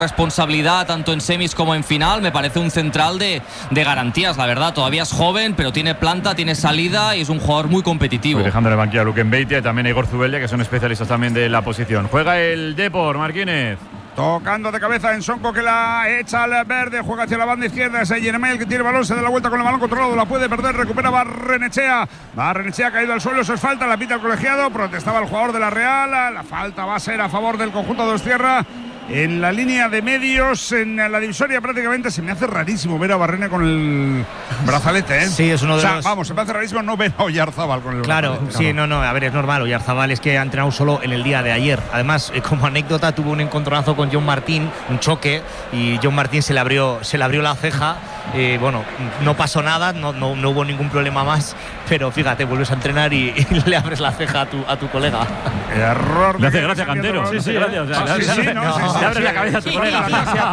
responsabilidad tanto en semis como en final. Me parece un central de garantías, la verdad. Todavía es joven, pero tiene planta, tiene salida y es un jugador muy competitivo. Pues dejando en el banquillo a Luquen Beitia y también a Igor Zubeldia, que son especialistas también de la posición. Juega el Depor, Marquínez. Tocando de cabeza en Sonko, que la echa al verde, juega hacia la banda izquierda. Es Yeremel que tiene el balón, se da la vuelta con el balón controlado, la puede perder, recupera Barrenechea. Barrenechea ha caído al suelo, eso es falta, la pita el colegiado, protestaba el jugador de la Real. La falta va a ser a favor del conjunto de Donostiarra. En la línea de medios, en la divisoria prácticamente, se me hace rarísimo ver a Barrene con el brazalete, ¿eh? Sí, es uno de los… Vamos, se me hace rarísimo no ver a Oyarzábal con el brazalete. Claro, sí, no, a ver, es normal. Oyarzábal es que ha entrenado solo en el día de ayer. Además, como anécdota, tuvo un encontronazo con John Martín, un choque, y John Martín se le abrió la ceja. Bueno, no pasó nada, no hubo ningún problema más, pero fíjate, vuelves a entrenar y le abres la ceja a tu colega. Error. Le hace gracia, Cantero. Sí, gracias. Le abres la cabeza a tu colega.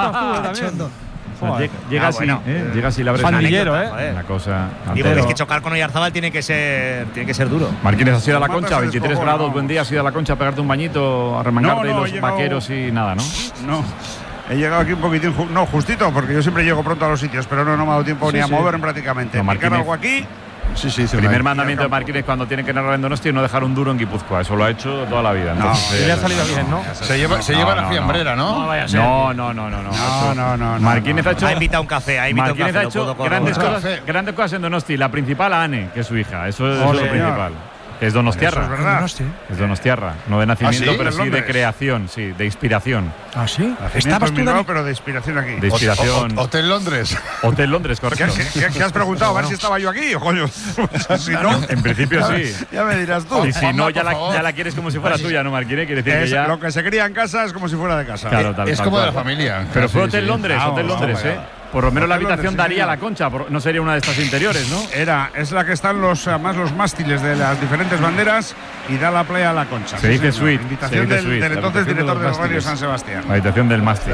Llega así, llega así, le abres la cosa. Digo que es que chocar con Oyarzábal tiene que ser duro. Marquínez, ¿has ido a la concha? 23 grados, buen día, ¿has ido a la concha a pegarte un bañito, a remangarte los vaqueros y nada, ¿no? No. He llegado aquí un poquitín, justito, porque yo siempre llego pronto a los sitios, pero no me ha dado tiempo ni a moverme prácticamente. No, Marcar algo aquí. Sí, primer mandamiento de Marquínez cuando tiene que narrar en Donosti es no dejar un duro en Guipúzcoa. Eso lo ha hecho toda la vida. Y le ha salido bien, ¿no? Se lleva la fiambrera, ¿no? No vaya a ser. No. Marquínez ha invitado un café. Marquínez ha hecho grandes cosas en Donosti. La principal a Ane, que es su hija. Eso es lo principal. Es Donostiarra. Es verdad. Es Donostiarra. No de nacimiento, pero sí de creación, sí, de inspiración. ¿Ah, sí? Estabas tú, pero de inspiración aquí. De inspiración. Hotel Londres. Hotel Londres, correcto. ¿Qué has preguntado? A ver si estaba yo aquí, coño. Si no, en principio sí. Ya me dirás tú. Y si no, ya la quieres como si fuera tuya, ¿no, Marquínez? Quiere decir que ya… Lo que se cría en casa es como si fuera de casa. Claro, es como de la familia. Pero fue Hotel Londres, Por lo menos la habitación daría a la concha, no sería una de estas interiores, ¿no? Es la que están los mástiles de las diferentes banderas y da la playa a la concha. Se dice suite. Invitación del entonces director de Radio San Sebastián. La habitación del mástil.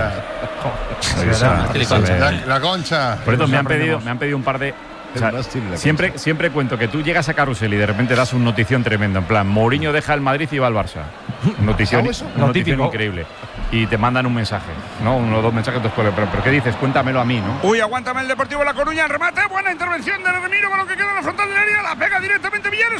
La concha. Por eso me han pedido un par de… O sea, siempre cuento que tú llegas a Carrusel y de repente das un notición tremendo. En plan, Mourinho deja el Madrid y va al Barça. Notición increíble. Y te mandan un mensaje, ¿no? 1 o 2 mensajes después. ¿Pero qué dices? Cuéntamelo a mí, ¿no? Uy, aguántame el Deportivo La Coruña. El remate. Buena intervención de Remiro con lo que queda en la frontal del área. La pega directamente Villares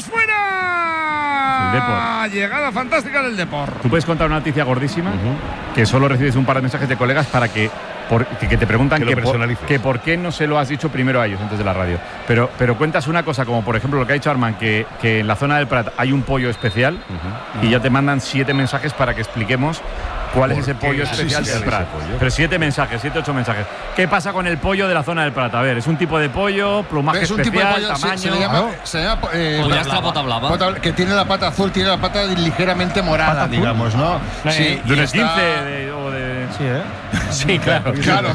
fuera. El Depor. Llegada fantástica del Depor. Tú puedes contar una noticia gordísima que solo recibes un par de mensajes de colegas para que te preguntan que por qué no se lo has dicho primero a ellos antes de la radio. Pero cuentas una cosa, como por ejemplo lo que ha dicho Armand, que en la zona del Prat hay un pollo especial y ya te mandan 7 mensajes para que expliquemos cuál es ese pollo especial del Prat. Pero 7 mensajes, 7, 8 mensajes. ¿Qué pasa con el pollo de la zona del Prat? A ver, es un tipo de pollo, plumaje es un especial, tipo de pollo, tamaño… se llama pota blava. Que tiene la pata azul, tiene la pata ligeramente morada, digamos, ¿no? Sí, de un esguince Sí, ¿eh? Sí, claro. Claro.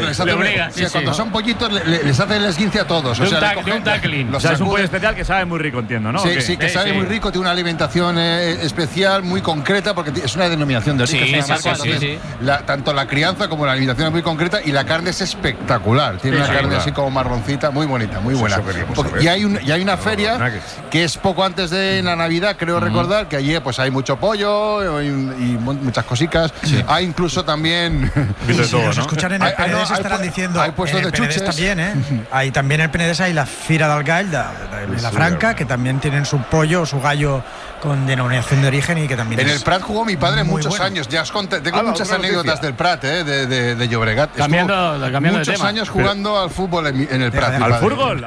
Cuando son pollitos les hacen el esguince a todos. De un tackling. O sea, es un pollo especial que sabe muy rico, entiendo, ¿no? Sí, que sabe muy rico, tiene una alimentación especial, muy concreta, porque es una denominación de origen. Tanto la crianza como la alimentación es muy concreta y la carne es espectacular. Tiene una carne así como marroncita, muy bonita, muy buena. Y hay una feria que es poco antes de la Navidad, creo recordar, que allí pues hay mucho pollo y muchas cositas. Hay incluso también… Si nos escuchan en el Penedès estarán diciendo… Hay puestos de chuches también, ¿eh? Hay también en el Penedès hay la Fira del Gall de la Franca, que también tienen su pollo o su gallo con denominación de origen y que también en el Prat jugó mi padre muchos años. Ya os conté, tengo muchas anécdotas del Prat, de Llobregat. Cambiando muchos años jugando al fútbol en el Prat. ¿Al fútbol?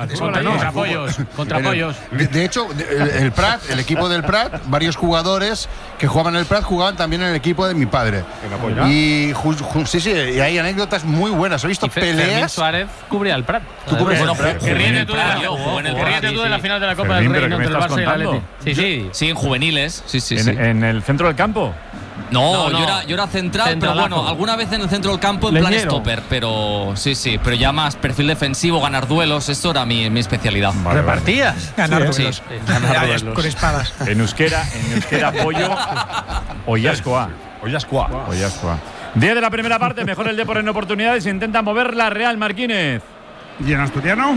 Contra pollos. De hecho, el Prat, el equipo del Prat, varios jugadores que jugaban en el Prat jugaban también en el equipo de mi padre. Y y hay anécdotas muy buenas. He visto peleas. Fermín Suárez cubría el Prat. ¿Tú cubres el Prat? Que ríete tú de la final de la Copa del Rey entre el Barça y el Atleti. Sí, en juveniles. Sí. ¿En el centro del campo? No, yo era central, pero bueno, alguna vez en el centro del campo en plan stopper, pero pero ya más perfil defensivo, ganar duelos, esto era mi especialidad. ¿Repartías? Ganar duelos. Con espadas. En euskera pollo Oyascoa. 10 de la primera parte, mejor el Depor en oportunidades, intenta mover la Real, Marquínez. ¿Y en asturiano?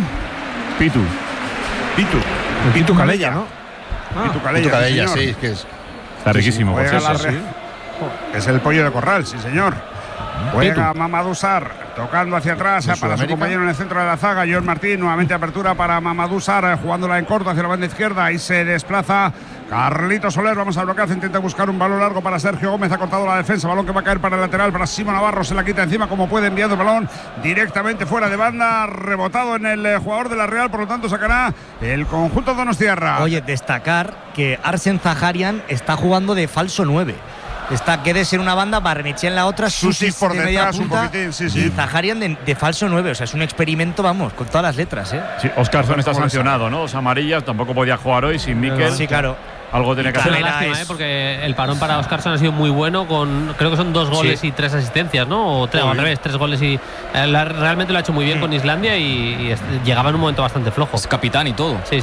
Pitu Calella, ¿no? Pitu Calella, sí, que es… Está riquísimo. Es el pollo de corral, sí, señor. Juega Mamadou Sarr, tocando hacia atrás para su compañero en el centro de la zaga, John Martín. Nuevamente apertura para Mamadou Sarr, jugándola en corto hacia la banda izquierda. Ahí se desplaza Carlito Soler. Vamos al bloqueo, intenta buscar un balón largo para Sergio Gómez. Ha cortado la defensa, balón que va a caer para el lateral, para Simo Navarro. Se la quita encima como puede, enviando el balón directamente fuera de banda, rebotado en el jugador de la Real. Por lo tanto sacará el conjunto donostiarra. Oye, destacar que Arsen Zaharian está jugando de falso 9. Está Guedes en una banda, Barrenechea en la otra, Susi por de detrás punta, un poquitín, sí. Y Zaharian de falso 9. O sea, es un experimento, vamos, con todas las letras, ¿eh? Sí, Óscarson está sancionado, ¿no? 2 amarillas, tampoco podía jugar hoy sin Mikel. Sí, claro. Algo tenía que hacer. Es una lástima, porque el parón para Óscarson ha sido muy bueno, creo que son 2 goles y 3 asistencias, ¿no? O 3, al revés, 3 goles y realmente lo ha hecho muy bien con Islandia y llegaba en un momento bastante flojo. Es capitán y todo. Sí.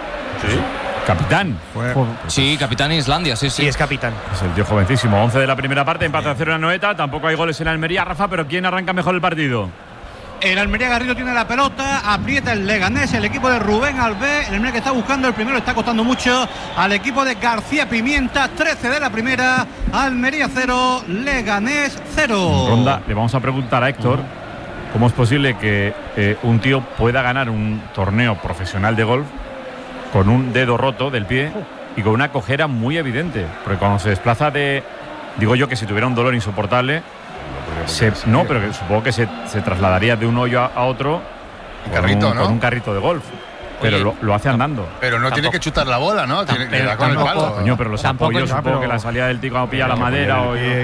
Capitán. Sí, capitán en Islandia, sí. Sí, es capitán. Es el tío jovencísimo. 11 de la primera parte, empate a 0 en Anoeta. Tampoco hay goles en Almería, Rafa, pero ¿quién arranca mejor el partido? El Almería Garrido tiene la pelota, aprieta el Leganés, el equipo de Rubén Albé. El Almería que está buscando el primero, está costando mucho al equipo de García Pimienta. 13 de la primera, Almería 0, Leganés 0. Ronda, le vamos a preguntar a Héctor cómo es posible que un tío pueda ganar un torneo profesional de golf con un dedo roto del pie y con una cojera muy evidente. Porque cuando se desplaza digo yo que si tuviera un dolor insoportable, pero que supongo que se trasladaría de un hoyo a otro con un carrito de golf. Pero lo hace andando. Pero no tiene que chutar la bola, ¿no? Tiene que dar con el palo. Coño, pero los apoyos, supongo que la salida del tío cuando pilla la madera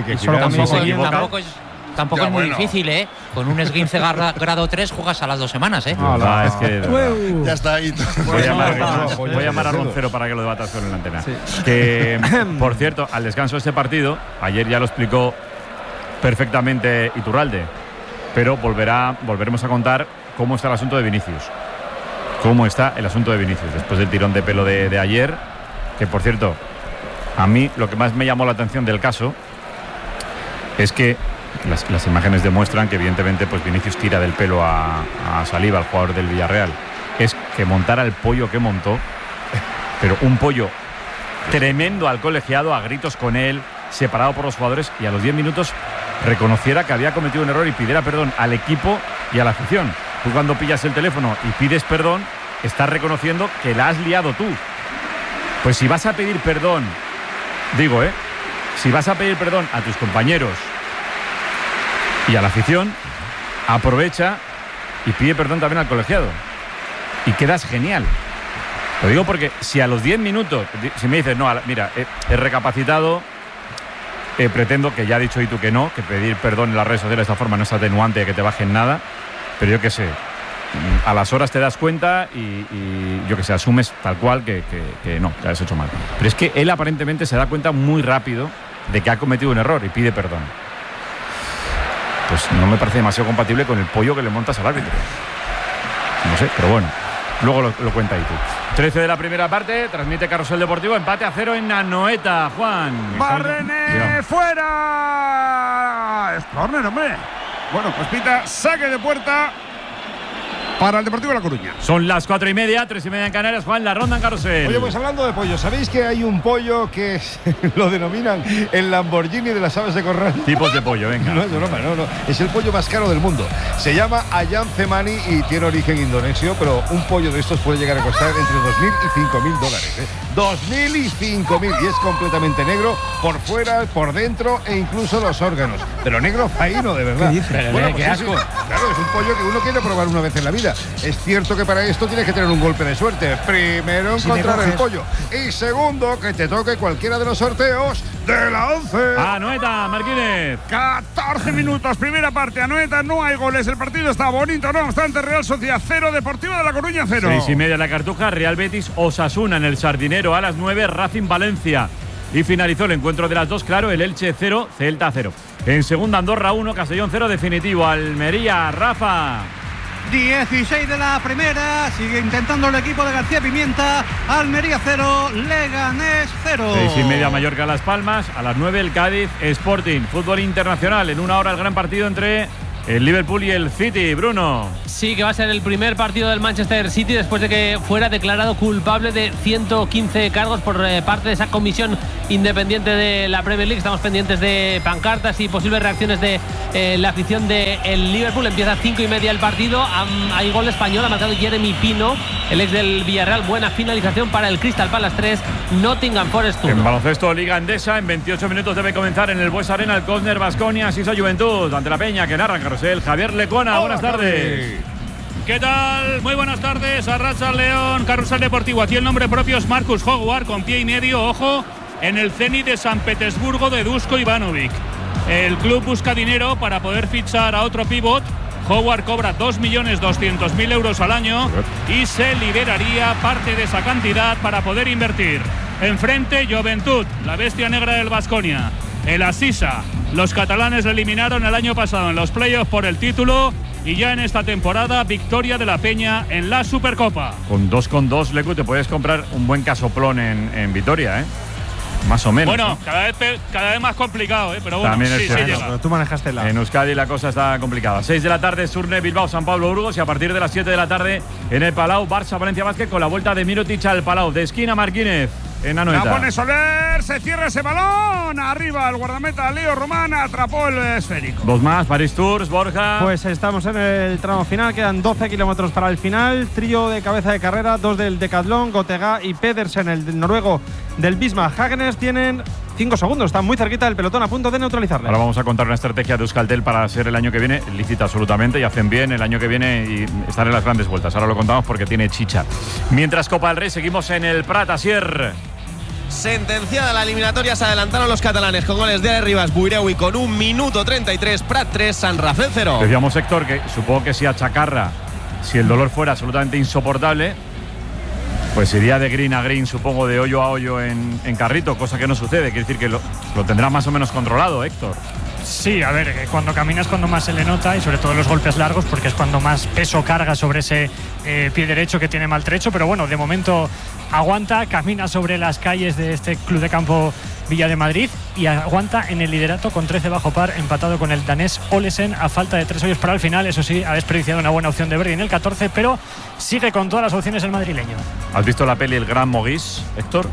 Tampoco es muy difícil, ¿eh? Con un esguince grado 3 juegas a las 2 semanas, ¿eh? Es que ya está ahí. Voy a llamar a Roncero para que lo debata solo en la antena. Que, por cierto, al descanso de este partido, ayer ya lo explicó perfectamente Iturralde, pero volveremos a contar cómo está el asunto de Vinicius. Cómo está el asunto de Vinicius después del tirón de pelo de ayer, que por cierto, a mí lo que más me llamó la atención del caso es que las imágenes demuestran que evidentemente pues Vinicius tira del pelo a Saliba, al jugador del Villarreal. Es que montara el pollo que montó, pero un pollo tremendo al colegiado, a gritos con él, separado por los jugadores, y a los 10 minutos reconociera que había cometido un error y pidiera perdón al equipo y a la afición. Tú cuando pillas el teléfono y pides perdón, estás reconociendo que la has liado tú. Pues si vas a pedir perdón, si vas a pedir perdón a tus compañeros y a la afición, aprovecha y pide perdón también al colegiado. Y quedas genial. Lo digo porque si a los 10 minutos, si me dices, no, mira, he recapacitado, pretendo, que ya ha dicho y tú que no, que pedir perdón en las redes sociales de esta forma no es atenuante de que te bajen nada, pero yo qué sé, a las horas te das cuenta y yo que sé, asumes tal cual que no, que has hecho mal. Pero es que él aparentemente se da cuenta muy rápido de que ha cometido un error y pide perdón. Pues no me parece demasiado compatible con el pollo que le montas al árbitro. No sé, pero bueno, luego lo cuenta ahí tú. 13 de la primera parte, transmite Carrusel Deportivo, empate a 0 en Anoeta, Juan. Barrene fuera. Es córner, hombre. Bueno, pues pita saque de puerta para el Deportivo de La Coruña. Son las 4:30, 3:30 en Canarias. Juan, la ronda en Carrusel. Oye, pues hablando de pollo, ¿sabéis que hay un pollo que lo denominan el Lamborghini de las aves de corral? Tipos de pollo, venga. No es broma, no. Es el pollo más caro del mundo. Se llama Ayam Cemani y tiene origen indonesio, pero un pollo de estos puede llegar a costar entre $2.000 y $5.000, ¿eh? 2.000 y 5.000, y es completamente negro por fuera, por dentro e incluso los órganos. Pero negro faíno, de verdad. ¿Qué dices? Bueno, pues qué asco. Claro, es un pollo que uno quiere probar una vez en la vida. Es cierto que para esto tienes que tener un golpe de suerte. Primero, encontrar el pollo. Y segundo, que te toque cualquiera de los sorteos de la 11. Anoeta, Martínez. 14 minutos, primera parte. Anoeta, no hay goles. El partido está bonito, no obstante. Real Sociedad 0, Deportivo de La Coruña 0. 6:30 la Cartuja, Real Betis Osasuna en el Sardinero. A las 9, Racing Valencia. Y finalizó el encuentro de las dos, claro, el Elche 0, Celta 0. En segunda, Andorra 1, Castellón 0, definitivo. Almería, Rafa. 16 de la primera, sigue intentando el equipo de García Pimienta. Almería 0, Leganés 0. 6:30 Mallorca Las Palmas. A las 9 el Cádiz Sporting. Fútbol internacional. En una hora el gran partido entre el Liverpool y el City, Bruno. Sí, que va a ser el primer partido del Manchester City después de que fuera declarado culpable de 115 cargos por parte de esa comisión independiente de la Premier League. Estamos pendientes de pancartas y posibles reacciones de la afición del Liverpool. Empieza a 5:30 el partido. Hay gol español, ha marcado Jeremy Pino, el ex del Villarreal. Buena finalización para el Crystal Palace 3, Nottingham Forest 1. En baloncesto Liga Endesa, en 28 minutos debe comenzar en el Bues Arena el Córner Baskonia, Sisa Juventud, ante la Peña, que narra Carrusel. Javier Lecona, buenas tardes. ¿Qué tal? Muy buenas tardes. Arracha León, Carrusel Deportivo. Aquí el nombre propio es Marcus Howard, con pie y medio, ojo, en el Zenit de San Petersburgo de Dusko Ivanovic. El club busca dinero para poder fichar a otro pívot. Howard cobra 2.200.000 euros al año y se liberaría parte de esa cantidad para poder invertir. Enfrente, Juventud, la bestia negra del Baskonia. El Asisa, los catalanes le eliminaron el año pasado en los playoffs por el título y ya en esta temporada victoria de la Peña en la Supercopa. Con 2,2, Lecu, te puedes comprar un buen casoplón en Vitoria, ¿eh? Más o menos. Bueno, ¿eh? cada vez más complicado, pero bueno, también sí llega. Pero tú manejaste la. En Euskadi la cosa está complicada. 6 de la tarde, Surne, Bilbao, San Pablo, Burgos, y a partir de las 7 de la tarde en el Palau, Barça, Valencia Basket, con la vuelta de Mirotic al Palau. De esquina, Marquínez, en Anoeta. La pone Soler, se cierra ese balón. Arriba el guardameta Leo Román atrapó el esférico. Dos más, Paris Tours, Borja. Pues estamos en el tramo final, quedan 12 kilómetros para el final. Trío de cabeza de carrera, 2 del Decathlon, Gotega y Pedersen, el noruego del Bismarck Hagenes, tienen 5 segundos, están muy cerquita del pelotón, a punto de neutralizarle. Ahora vamos a contar una estrategia de Euskaltel para ser el año que viene lícita absolutamente, y hacen bien el año que viene y estar en las grandes vueltas. Ahora lo contamos porque tiene chicha. Mientras Copa del Rey, seguimos en el Prat, Asier. Sentenciada la eliminatoria, se adelantaron los catalanes con goles de Rivas, Buirewi con 1 minuto 33, Prat 3, San Rafael 0. Decíamos, Héctor, que supongo que si a Chacarra, si el dolor fuera absolutamente insoportable, pues iría de green a green, supongo, de hoyo a hoyo en carrito, cosa que no sucede. Quiere decir que lo tendrá más o menos controlado, Héctor. Sí, a ver, cuando camina es cuando más se le nota, y sobre todo en los golpes largos, porque es cuando más peso carga sobre ese pie derecho que tiene maltrecho. Pero bueno, de momento aguanta, camina sobre las calles de este Club de Campo Villa de Madrid y aguanta en el liderato con 13 bajo par, empatado con el danés Olesen a falta de 3 hoyos para el final. Eso sí, ha desperdiciado una buena opción de birdie en el 14, pero sigue con todas las opciones el madrileño. ¿Has visto la peli El Gran Maurice, Héctor?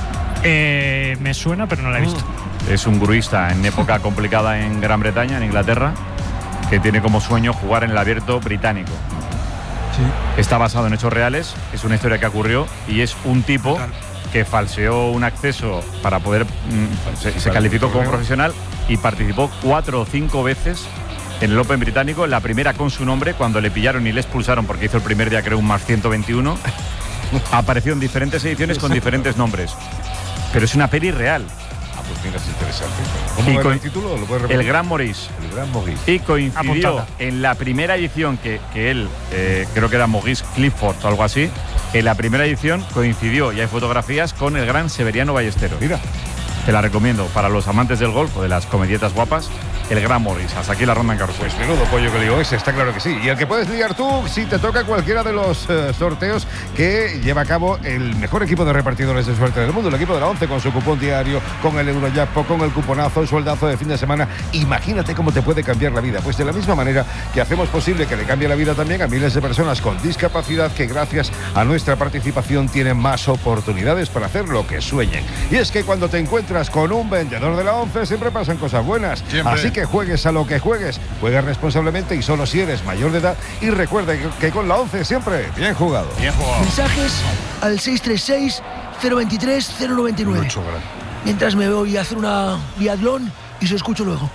Me suena, pero no la he visto. Es un gruista en época complicada en Gran Bretaña, en Inglaterra, que tiene como sueño jugar en el Abierto británico. Sí. Está basado en hechos reales, es una historia que ocurrió y es un tipo que falseó un acceso para poder… se calificó como profesional y participó 4 o 5 veces en el Open británico, la primera con su nombre. Cuando le pillaron y le expulsaron porque hizo el primer día, creo, un más 121, apareció en diferentes ediciones con diferentes nombres. Pero es una peli real. Pues mira, es interesante. ¿Cómo es el título? ¿Lo puedes repetir? El Gran Maurice. El Gran Maurice. Y coincidió en la primera edición que él, creo que era Maurice Clifford o algo así, en la primera edición coincidió, y hay fotografías, con el gran Severiano Ballesteros. Mira. Te la recomiendo para los amantes del golf o de las comedietas guapas. El Gran Maurice. Hasta aquí la ronda en Carrusel. Pues menudo pollo que lió ese, está claro que sí. Y el que puedes liar tú si te toca cualquiera de los sorteos que lleva a cabo el mejor equipo de repartidores de suerte del mundo, el equipo de la 11, con su cupón diario, con el Eurojackpot, con el cuponazo, el sueldazo de fin de semana. Imagínate cómo te puede cambiar la vida. Pues de la misma manera que hacemos posible que le cambie la vida también a miles de personas con discapacidad que gracias a nuestra participación tienen más oportunidades para hacer lo que sueñen. Y es que cuando te encuentras con un vendedor de la 11 siempre pasan cosas buenas. Siempre. Así que juegues a lo que juegues, juegues responsablemente y solo si eres mayor de edad, y recuerda que con la 11 siempre bien jugado. Bien jugado. Mensajes al 636-023-099. Mientras me voy a hacer una biatlón y se escucho luego.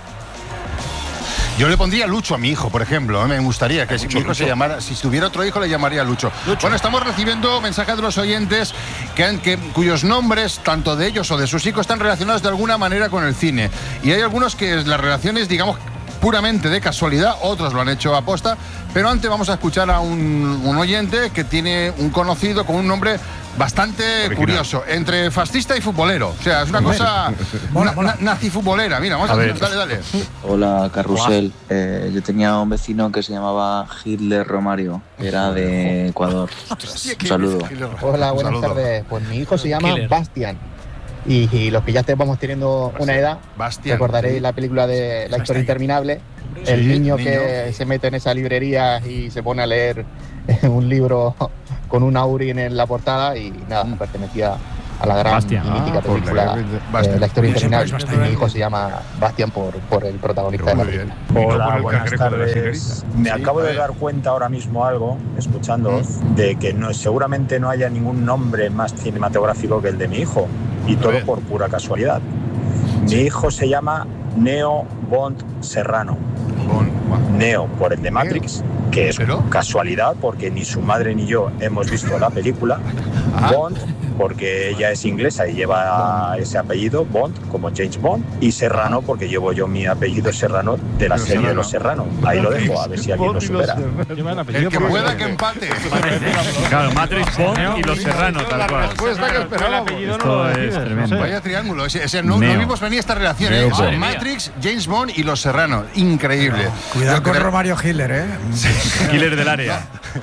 Yo le pondría Lucho a mi hijo, por ejemplo. Me gustaría que si mi hijo se llamara, si tuviera otro hijo, le llamaría Lucho. Bueno, estamos recibiendo mensajes de los oyentes cuyos nombres, tanto de ellos o de sus hijos, están relacionados de alguna manera con el cine. Y hay algunos que las relaciones, digamos, puramente de casualidad, otros lo han hecho a posta. Pero antes vamos a escuchar a un oyente que tiene un conocido con un nombre bastante curioso, entre fascista y futbolero. O sea, es una cosa nazi-futbolera. Mira, vamos a ver. Dale. Hola, Carrusel. Yo tenía un vecino que se llamaba Hitler Romario, era de Ecuador. Un saludo. Hola, buenas tardes. Pues mi hijo se llama Bastian. Y los que ya vamos teniendo una edad, recordaréis la película de La historia interminable, el niño que se mete en esa librería y se pone a leer un libro con un Aurin en la portada y nada, pertenecía a la gran Bastian, mítica película La historia interminable. Mi hijo se llama Bastian por el protagonista de la película. Hola, buenas tardes. Me acabo de dar cuenta ahora mismo algo, escuchándoos, de que seguramente no haya ningún nombre más cinematográfico que el de mi hijo, y todo por pura casualidad. Mi hijo se llama Neo Bond Serrano. Neo por el de Matrix, que es casualidad porque ni su madre ni yo hemos visto la película. Bond porque ella es inglesa y lleva ese apellido, Bond, como James Bond, y Serrano porque llevo yo mi apellido Serrano de la serie de Los Serrano. Ahí lo dejo, a ver si alguien lo supera. El que pueda que empate. Claro, Matrix, Bond y Los Serrano, tal cual. Respuesta que esperábamos. Esto es tremendo. Vaya triángulo. No vimos venir esta relación, ¿eh? Matrix, James Bond y Los Serrano. Increíble. Cuidado con Romario Hitler, ¿eh? Killer del área.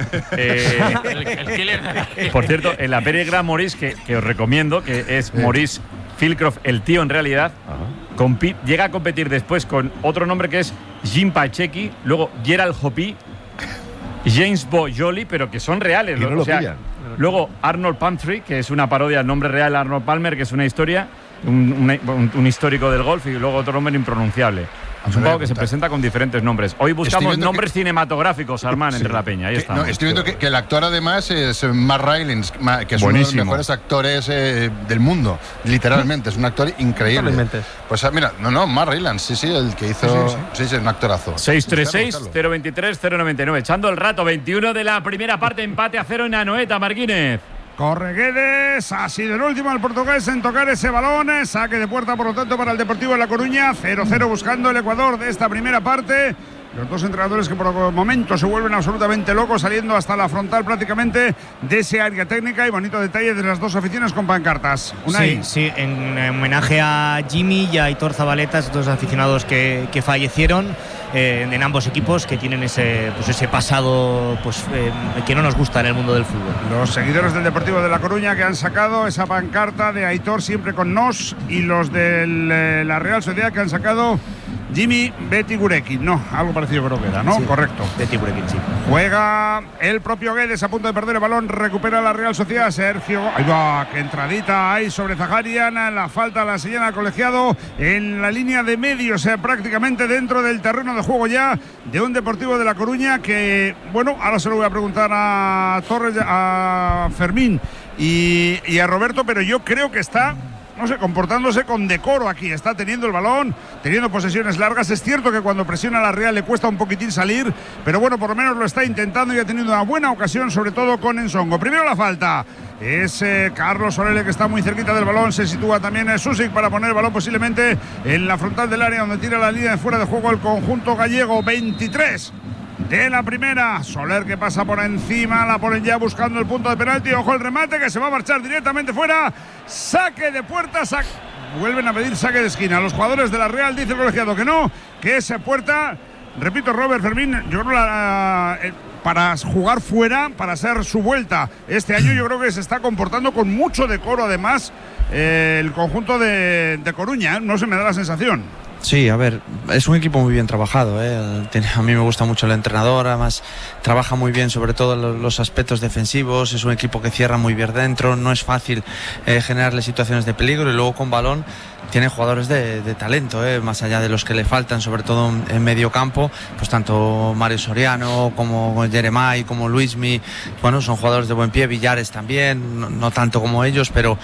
Por cierto, en la Peregrina Maurice, que os recomiendo, que es Maurice Philcroft, el tío en realidad, llega a competir después con otro nombre que es Jim Pacheco, luego Gerald Hopi, James Boyoli, pero que son reales. Y no lo pillan. Luego Arnold Palmer, que es una parodia del nombre real de Arnold Palmer, que es una historia, un histórico del golf, y luego otro nombre impronunciable. Es un juego que se presenta con diferentes nombres. Hoy buscamos nombres cinematográficos, Armán, entre la peña. Ahí está. Estoy viendo que el actor además es Matt Rylance, que es uno de los mejores actores del mundo. Literalmente, es un actor increíble. Pues mira, Matt Rylance, sí, el que hizo. Sí, es un actorazo. 636-023-099. Echando el rato, 21 de la primera parte, empate a 0 en Anoeta, Marquínez. Corre Guedes, ha sido el último el portugués en tocar ese balón, saque de puerta por lo tanto para el Deportivo de La Coruña, 0-0 buscando el Ecuador de esta primera parte. Los dos entrenadores que por el momento se vuelven absolutamente locos, saliendo hasta la frontal prácticamente de ese área técnica, y bonito detalle de las dos aficiones con pancartas. Sí, en homenaje a Jimmy y a Aitor Zabaleta, dos aficionados que fallecieron en ambos equipos, que tienen ese pasado que no nos gusta en el mundo del fútbol. Los seguidores del Deportivo de La Coruña que han sacado esa pancarta de Aitor siempre con nos, y los de la Real Sociedad que han sacado Jimmy Betty Gurekin. No, algo parecido creo que era, ¿no? Sí, correcto. Betty Gurekin, sí. Juega el propio Guedes a punto de perder el balón, recupera la Real Sociedad. Sergio, ahí va, que entradita ahí sobre Zaharian. La falta la señala al colegiado en la línea de medios, prácticamente dentro del terreno de juego ya de un Deportivo de La Coruña que, bueno, ahora se lo voy a preguntar a Torres, a Fermín y a Roberto, pero yo creo que está, no sé, comportándose con decoro aquí. Está teniendo el balón, teniendo posesiones largas. Es cierto que cuando presiona a la Real le cuesta un poquitín salir, pero bueno, por lo menos lo está intentando y ha tenido una buena ocasión, sobre todo con Ensongo. Primero la falta. Es Carlos Orele, que está muy cerquita del balón. Se sitúa también Susic para poner el balón posiblemente en la frontal del área, donde tira la línea de fuera de juego el conjunto gallego. 23 de la primera. Soler, que pasa por encima, la ponen ya buscando el punto de penalti. Ojo el remate, que se va a marchar directamente fuera. Saque de puerta, vuelven a pedir saque de esquina. Los jugadores de la Real, dice el colegiado que no, que es puerta. Repito, Robert, Fermín, yo creo para jugar fuera, para hacer su vuelta este año, yo creo que se está comportando con mucho decoro, además, el conjunto de Coruña, no se me da la sensación. Sí, a ver, es un equipo muy bien trabajado, ¿eh? A mí me gusta mucho el entrenador, además trabaja muy bien sobre todo los aspectos defensivos. Es un equipo que cierra muy bien dentro, no es fácil generarle situaciones de peligro, y luego con balón tiene jugadores de talento, más allá de los que le faltan, sobre todo en medio campo, pues tanto Mario Soriano como Jeremai, como Luismi, bueno, son jugadores de buen pie. Villares también, no tanto como ellos, pero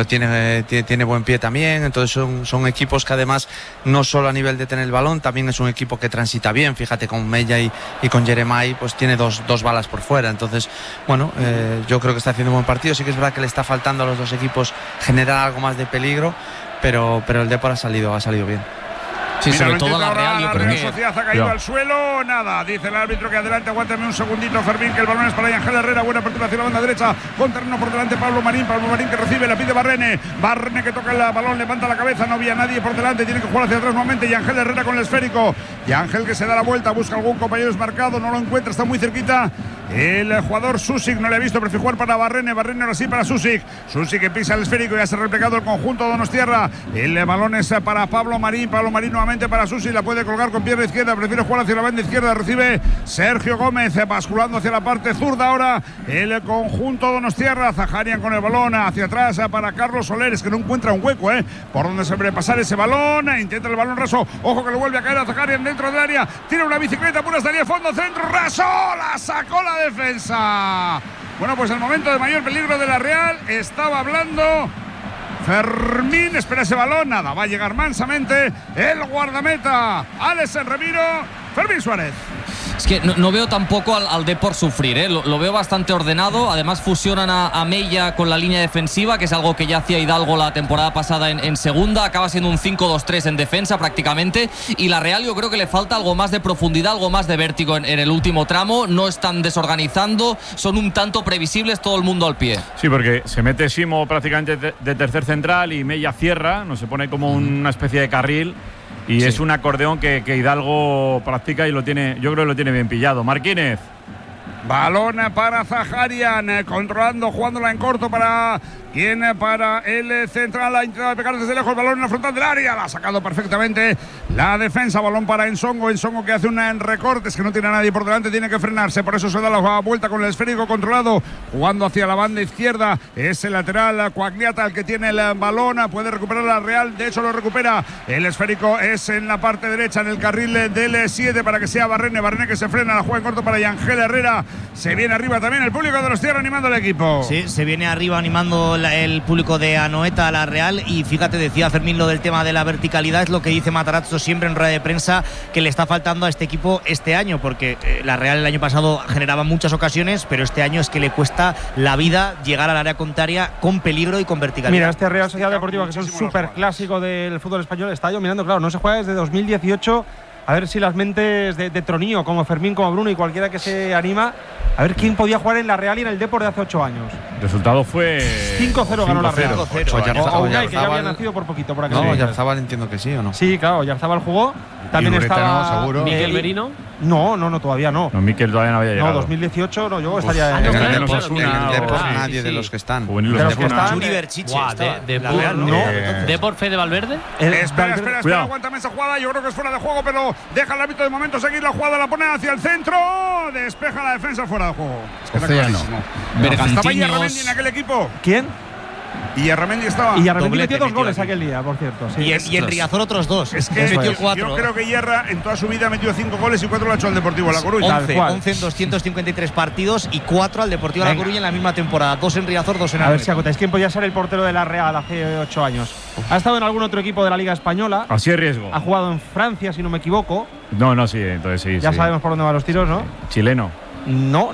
tiene buen pie también. Entonces son equipos que además, no solo a nivel de tener el balón, también es un equipo que transita bien. Fíjate, con Mella y con Jeremai, pues tiene dos balas por fuera. Entonces, bueno, yo creo que está haciendo un buen partido. Sí que es verdad que le está faltando a los dos equipos generar algo más de peligro, pero el Depor ha salido bien. Sí, mira, sobre todo la Real, yo creo que Sociedad ha caído al suelo, nada, dice el árbitro que adelante, aguántame un segundito, Fermín, que el balón es para Ángel Herrera. Buena apertura hacia la banda derecha, con terreno por delante Pablo Marín que recibe, la pide Barrene que toca el balón, levanta la cabeza, no había nadie por delante, tiene que jugar hacia atrás nuevamente, y Ángel Herrera con el esférico, y Ángel que se da la vuelta, busca algún compañero desmarcado, no lo encuentra, está muy cerquita el jugador Susic, no le ha visto, prefiere jugar para Barrene ahora sí para Susic que pisa el esférico, ya se ha replegado el conjunto donostiarra. El balón es para Pablo Marín nuevamente para Susic, la puede colgar con pierna izquierda, prefiere jugar hacia la banda izquierda, recibe Sergio Gómez, basculando hacia la parte zurda ahora el conjunto donostiarra. Zaharian con el balón hacia atrás para Carlos Soler, es que no encuentra un hueco por donde se debe pasar ese balón, intenta el balón raso, ojo que le vuelve a caer a Zaharian dentro del área, tira una bicicleta pura, estaría fondo, centro, raso, la sacó la defensa. Bueno, pues el momento de mayor peligro de la Real, estaba hablando Fermín, espera ese balón, nada, va a llegar mansamente el guardameta Alex Remiro, Fermín Suárez. Es que no veo tampoco al Depor sufrir, lo veo bastante ordenado. Además fusionan a Mella con la línea defensiva, que es algo que ya hacía Hidalgo la temporada pasada en segunda. Acaba siendo un 5-2-3 en defensa prácticamente. Y la Real yo creo que le falta algo más de profundidad, algo más de vértigo en el último tramo. No están desorganizando, son un tanto previsibles, todo el mundo al pie. Sí, porque se mete Simo prácticamente de tercer central y Mella cierra, no se pone como una especie de carril. Y es un acordeón que Hidalgo practica y yo creo que lo tiene bien pillado. Marquínez. Balón para Zaharian, controlando, jugándola en corto para el central, ha intentado pegar desde lejos, balón en la frontal del área, la ha sacado perfectamente la defensa, balón para Ensongo que hace un recorte, es que no tiene a nadie por delante, tiene que frenarse, por eso se da la vuelta con el esférico controlado, jugando hacia la banda izquierda, es el lateral Coagliata el que tiene el balón, puede recuperar la Real, de hecho lo recupera, el esférico es en la parte derecha, en el carril del 7 para que sea Barrene que se frena, la juega en corto para Yangel Herrera, se viene arriba también el público de los Tierra animando al equipo. Sí, se viene arriba animando el público de Anoeta a la Real, y fíjate, decía Fermín lo del tema de la verticalidad, es lo que dice Matarazzo siempre en rueda de prensa, que le está faltando a este equipo este año, porque la Real el año pasado generaba muchas ocasiones, pero este año es que le cuesta la vida llegar al área contraria con peligro y con verticalidad. Mira, este Real Sociedad Deportiva, que es un súper clásico del fútbol español, está yo mirando, claro, no se juega desde 2018. A ver si las mentes de Tronío, como Fermín, como Bruno y cualquiera que se anima, a ver quién podía jugar en la Real y en el Depor de hace 8 años. El resultado fue 5-0 ganó la Real. O Unai, que ya había nacido por poquito por aquí. No, Oyarzabal entiendo que sí, ¿o no? Sí, claro, Oyarzabal jugó. También estaba seguro. Miquel Merino. No, todavía no. No, Miquel todavía no había llegado. No, 2018 no, yo estaría en el Depor nadie de los que están. De los que están. Yuri Berchiche. ¿Depor Fede Valverde? Espera, aguántame esa jugada, yo creo que es fuera de juego, pero deja el árbitro de momento seguir la jugada, la pone hacia el centro, despeja la defensa fuera de juego. ¿Estaba Ierramendi en aquel equipo? ¿Quién? Y Ierramendi estaba. Y Ierramendi metió 2 goles aquel día, por cierto. Sí. Y en Riazor otros 2. Es que metió 4. Yo creo que Ierra en toda su vida metió 5 goles y 4 lo ha hecho al Deportivo La Coruña. 11 en 253 partidos y 4 al Deportivo La Coruña en la misma temporada. 2 en Riazor, 2 en A ver si acotáis quién podía ser el portero de la Real hace 8 años. Ha estado en algún otro equipo de la Liga Española. Así es riesgo. Ha jugado en Francia, si no me equivoco. No, sí, entonces sí. Ya sabemos por dónde van los tiros, ¿no? Chileno. No.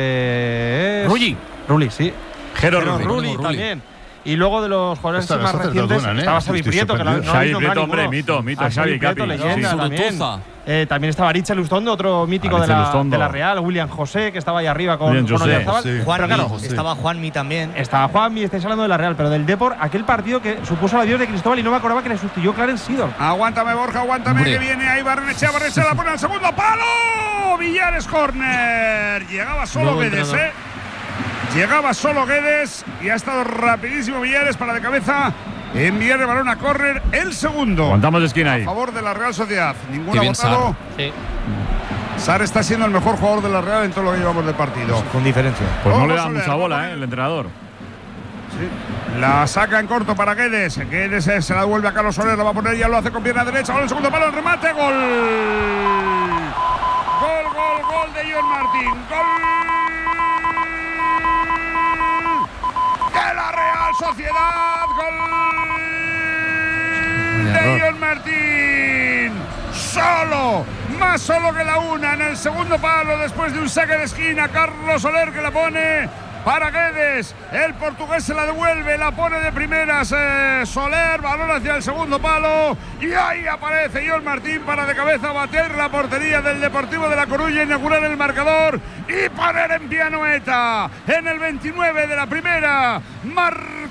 Rulli, sí. Jero Rulli también. Y luego de los jugadores más recientes estaba Xavi Prieto, que no Xavi Prieto, hombre, mito, Xavi Prieto, leyenda también. También estaba Richard Lustondo, otro mítico de la Real, William José, que estaba ahí arriba con Oyarzabal. Estaba Juanmi también. Estaba Juanmi, estáis hablando de la Real, pero del Depor, aquel partido que supuso el adiós de Cristóbal y no me acordaba que le sustituyó Clarence Seedorf. Aguántame, Borja, aguántame, que viene ahí Barrenechea la pone al segundo palo. Villares, córner. Llegaba solo Guedes, Llegaba solo Guedes y ha estado rapidísimo Villares para de cabeza enviar el balón a córner, el segundo. Aguantamos de esquina ahí. A favor de la Real Sociedad. Ninguno ha votado. Sar está siendo el mejor jugador de la Real en todo lo que llevamos del partido. Con diferencia. Pues no le da mucha bola, el entrenador. Sí. La saca en corto para Guedes. Guedes se la devuelve a Carlos Soler, la va a poner, ya lo hace con pierna derecha. Ahora el segundo palo, el remate, gol. Gol de John Martín. Gol de la Real Sociedad, gol de John Martín, más solo que la una en el segundo palo después de un saque de esquina. Carlos Soler que la pone para Guedes, el portugués se la devuelve, la pone de primeras Soler, balón hacia el segundo palo y ahí aparece John Martín para de cabeza bater la portería del Deportivo de La Coruña, inaugurar el marcador y poner en pie a Anoeta en el 29 de la primera. Marcó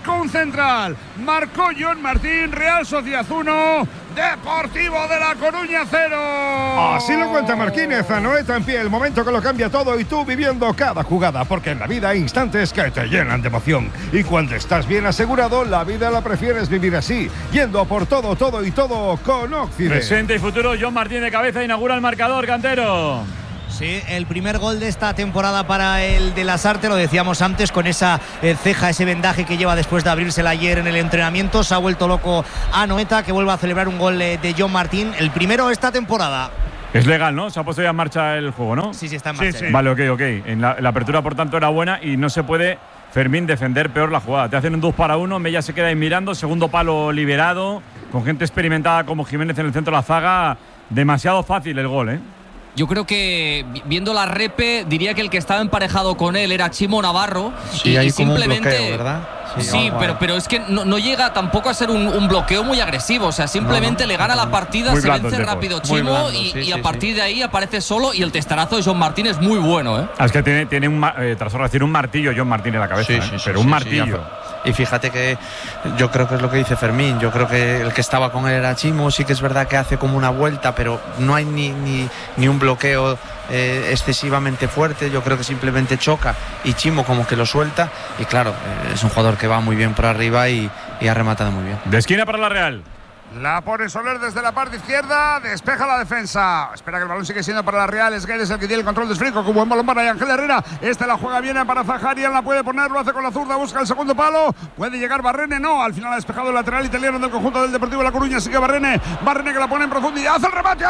marcó un central, marcó John Martín. Real Sociedad 1, Deportivo de La Coruña 0. Así lo cuenta Marquínez. Anoeta en pie, el momento que lo cambia todo y tú viviendo cada jugada, porque en la vida hay instantes que te llenan de emoción y cuando estás bien asegurado, la vida la prefieres vivir así, yendo a por todo, todo y todo con Occident. Presente y futuro, John Martín de cabeza inaugura el marcador, Cantero. Sí, el primer gol de esta temporada para el de Lasarte, lo decíamos antes, con esa ceja, ese vendaje que lleva después de abrírsela ayer en el entrenamiento. Se ha vuelto loco Anoeta, que vuelve a celebrar un gol de John Martín, el primero esta temporada. Es legal, ¿no? Se ha puesto ya en marcha el juego, ¿no? Sí, está en marcha. Sí. Vale, ok. En la apertura, por tanto, era buena y no se puede, Fermín, defender peor la jugada. Te hacen un 2-1, Mella se queda ahí mirando, segundo palo liberado, con gente experimentada como Jiménez en el centro de la zaga. Demasiado fácil el gol, ¿eh? Yo creo que viendo la repe diría que el que estaba emparejado con él era Chimo Navarro. Sí, hay simplemente como un bloqueo, ¿verdad? Sí, pero es que no llega tampoco a ser un bloqueo muy agresivo. O sea, simplemente le gana la partida, se vence rápido Chimo y a partir de ahí aparece solo. Y el testarazo de John Martín es muy bueno, ¿eh? Es que tiene tras decir un martillo John Martín en la cabeza, pero un martillo. Y fíjate que yo creo que es lo que dice Fermín. Yo creo que el que estaba con él era Chimo. Sí que es verdad que hace como una vuelta, pero no hay ni un bloqueo excesivamente fuerte. Yo creo que simplemente choca y Chimo como que lo suelta. Y claro, es un jugador que va muy bien por arriba y ha rematado muy bien. De esquina para la Real. La pone Soler desde la parte izquierda, despeja la defensa. Espera que el balón sigue siendo para la Real. Es Guedes el que tiene el control de esférico. Con buen balón para Ángel Herrera. Esta la juega bien para Zaharian. La puede poner, lo hace con la zurda. Busca el segundo palo. Puede llegar Barrene. No, al final ha despejado el lateral italiano del conjunto del Deportivo de La Coruña. Sigue Barrene. Barrene que la pone en profundidad. Hace el remate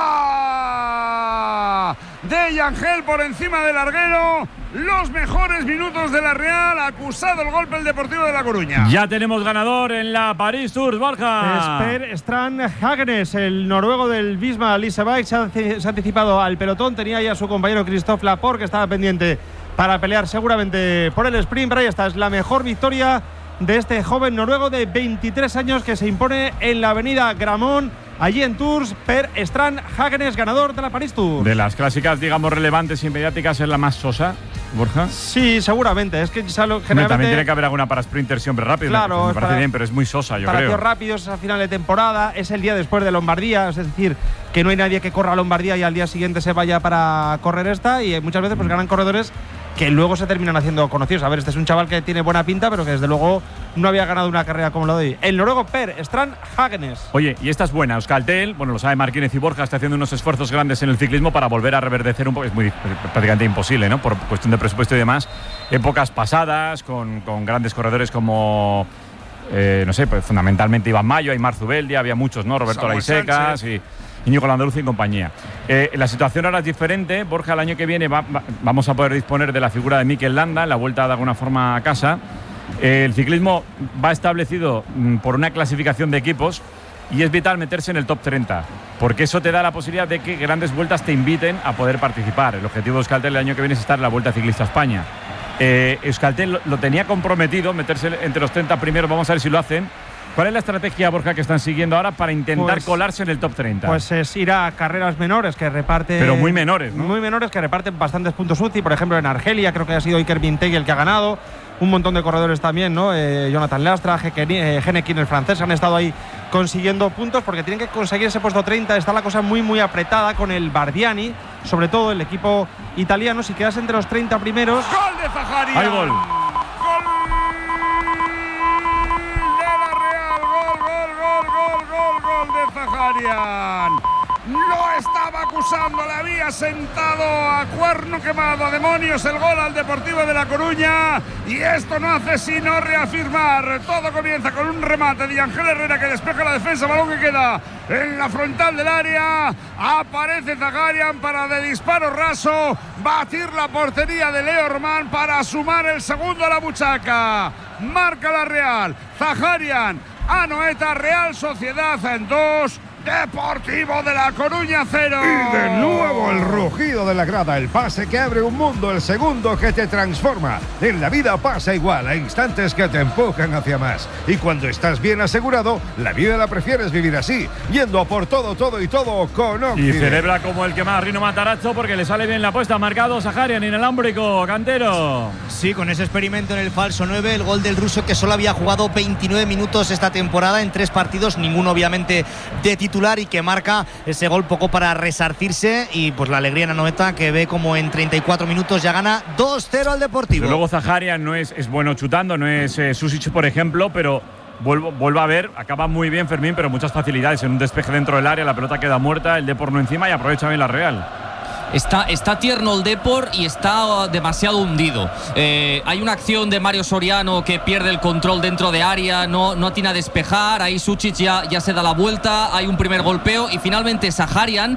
arriba de Ángel por encima del larguero. Los mejores minutos de la Real. Acusado el golpe el Deportivo de La Coruña. Ya tenemos ganador en la París Tours, Borja. Per Strand Hagenes, el noruego del Visma Liseberg, se ha anticipado al pelotón. Tenía ya a su compañero Christophe Laporte, que estaba pendiente para pelear seguramente por el sprint. Pero ahí está, es la mejor victoria de este joven noruego de 23 años que se impone en la avenida Gramont. Allí en Tours, Per Strand Hagenes, ganador de la París Tours. De las clásicas, digamos, relevantes y mediáticas, ¿es la más sosa, Borja? Sí, seguramente. Es que generalmente también tiene que haber alguna para sprinter siempre rápido. Claro, me parece bien, pero es muy sosa, yo creo. Para tíos rápidos, a final de temporada, es el día después de Lombardía, es decir, que no hay nadie que corra a Lombardía y al día siguiente se vaya para correr esta, y muchas veces pues ganan corredores que luego se terminan haciendo conocidos. A ver, este es un chaval que tiene buena pinta, pero que desde luego no había ganado una carrera como lo de hoy. El noruego Per Strand Hagenes. Oye, y esta es buena. Euskaltel, bueno, lo sabe Marquínez y Borja, está haciendo unos esfuerzos grandes en el ciclismo para volver a reverdecer un poco. Es prácticamente imposible, ¿no? Por cuestión de presupuesto y demás. Épocas pasadas, con grandes corredores como, no sé, pues fundamentalmente Iván Mayo, Aymar Zubeldia, había muchos, ¿no? Roberto Laisecas y Íñigo Landruz y compañía. La situación ahora es diferente. Borja, el año que viene vamos a poder disponer de la figura de Mikel Landa en la vuelta de alguna forma a casa. El ciclismo va establecido por una clasificación de equipos y es vital meterse en el top 30, porque eso te da la posibilidad de que grandes vueltas te inviten a poder participar. El objetivo de Euskaltel el año que viene es estar en la Vuelta Ciclista a España. Euskaltel lo tenía comprometido, meterse entre los 30 primeros. Vamos a ver si lo hacen. ¿Cuál es la estrategia, Borja, que están siguiendo ahora para intentar colarse en el top 30? Pues es ir a carreras menores que reparten… Pero muy menores, ¿no? Muy menores, que reparten bastantes puntos UCI. Por ejemplo, en Argelia creo que ha sido Iker Binteg el que ha ganado. Un montón de corredores también, ¿no? Jonathan Lastra, Genekin, el francés, han estado ahí consiguiendo puntos porque tienen que conseguir ese puesto 30. Está la cosa muy, muy apretada con el Bardiani, sobre todo el equipo italiano. Si quedas entre los 30 primeros… ¡Gol de Zaharian! ¡Hay gol! Gol de Zaharian. Lo estaba acusando, le había sentado a cuerno quemado, a demonios, el gol al Deportivo de La Coruña. Y esto no hace sino reafirmar. Todo comienza con un remate de Ángel Herrera que despeja la defensa, balón que queda en la frontal del área. Aparece Zaharian para de disparo raso batir la portería de Leo Román para sumar el segundo a la buchaca. Marca la Real. Zaharian, Anoeta, Real Sociedad en 2, Deportivo de La Coruña 0. Y de nuevo el rugido de la grada, el pase que abre un mundo, el segundo que te transforma. En la vida pasa igual, hay instantes que te empujan hacia más. Y cuando estás bien asegurado, la vida la prefieres vivir así, yendo a por todo y todo con Occident. Y celebra como el que más, Rino Matarazzo, porque le sale bien la apuesta. Marcado Saharian, inalámbrico, Cantero. Sí, con ese experimento en el falso 9, el gol del ruso que solo había jugado 29 minutos esta temporada en 3 partidos, ninguno obviamente de titular, y que marca ese gol poco para resarcirse, y pues la alegría en Anoeta, que ve como en 34 minutos ya gana 2-0 al Deportivo. Luego Zaharian no es bueno chutando, no es Susic, por ejemplo, pero vuelvo a ver, acaba muy bien Fermín, pero muchas facilidades en un despeje dentro del área, la pelota queda muerta, el Depor no encima y aprovecha bien la Real. Está tierno el Depor y está demasiado hundido. Hay una acción de Mario Soriano que pierde el control dentro de área, no atina a despejar, ahí Sucic ya se da la vuelta, hay un primer golpeo y finalmente Saharian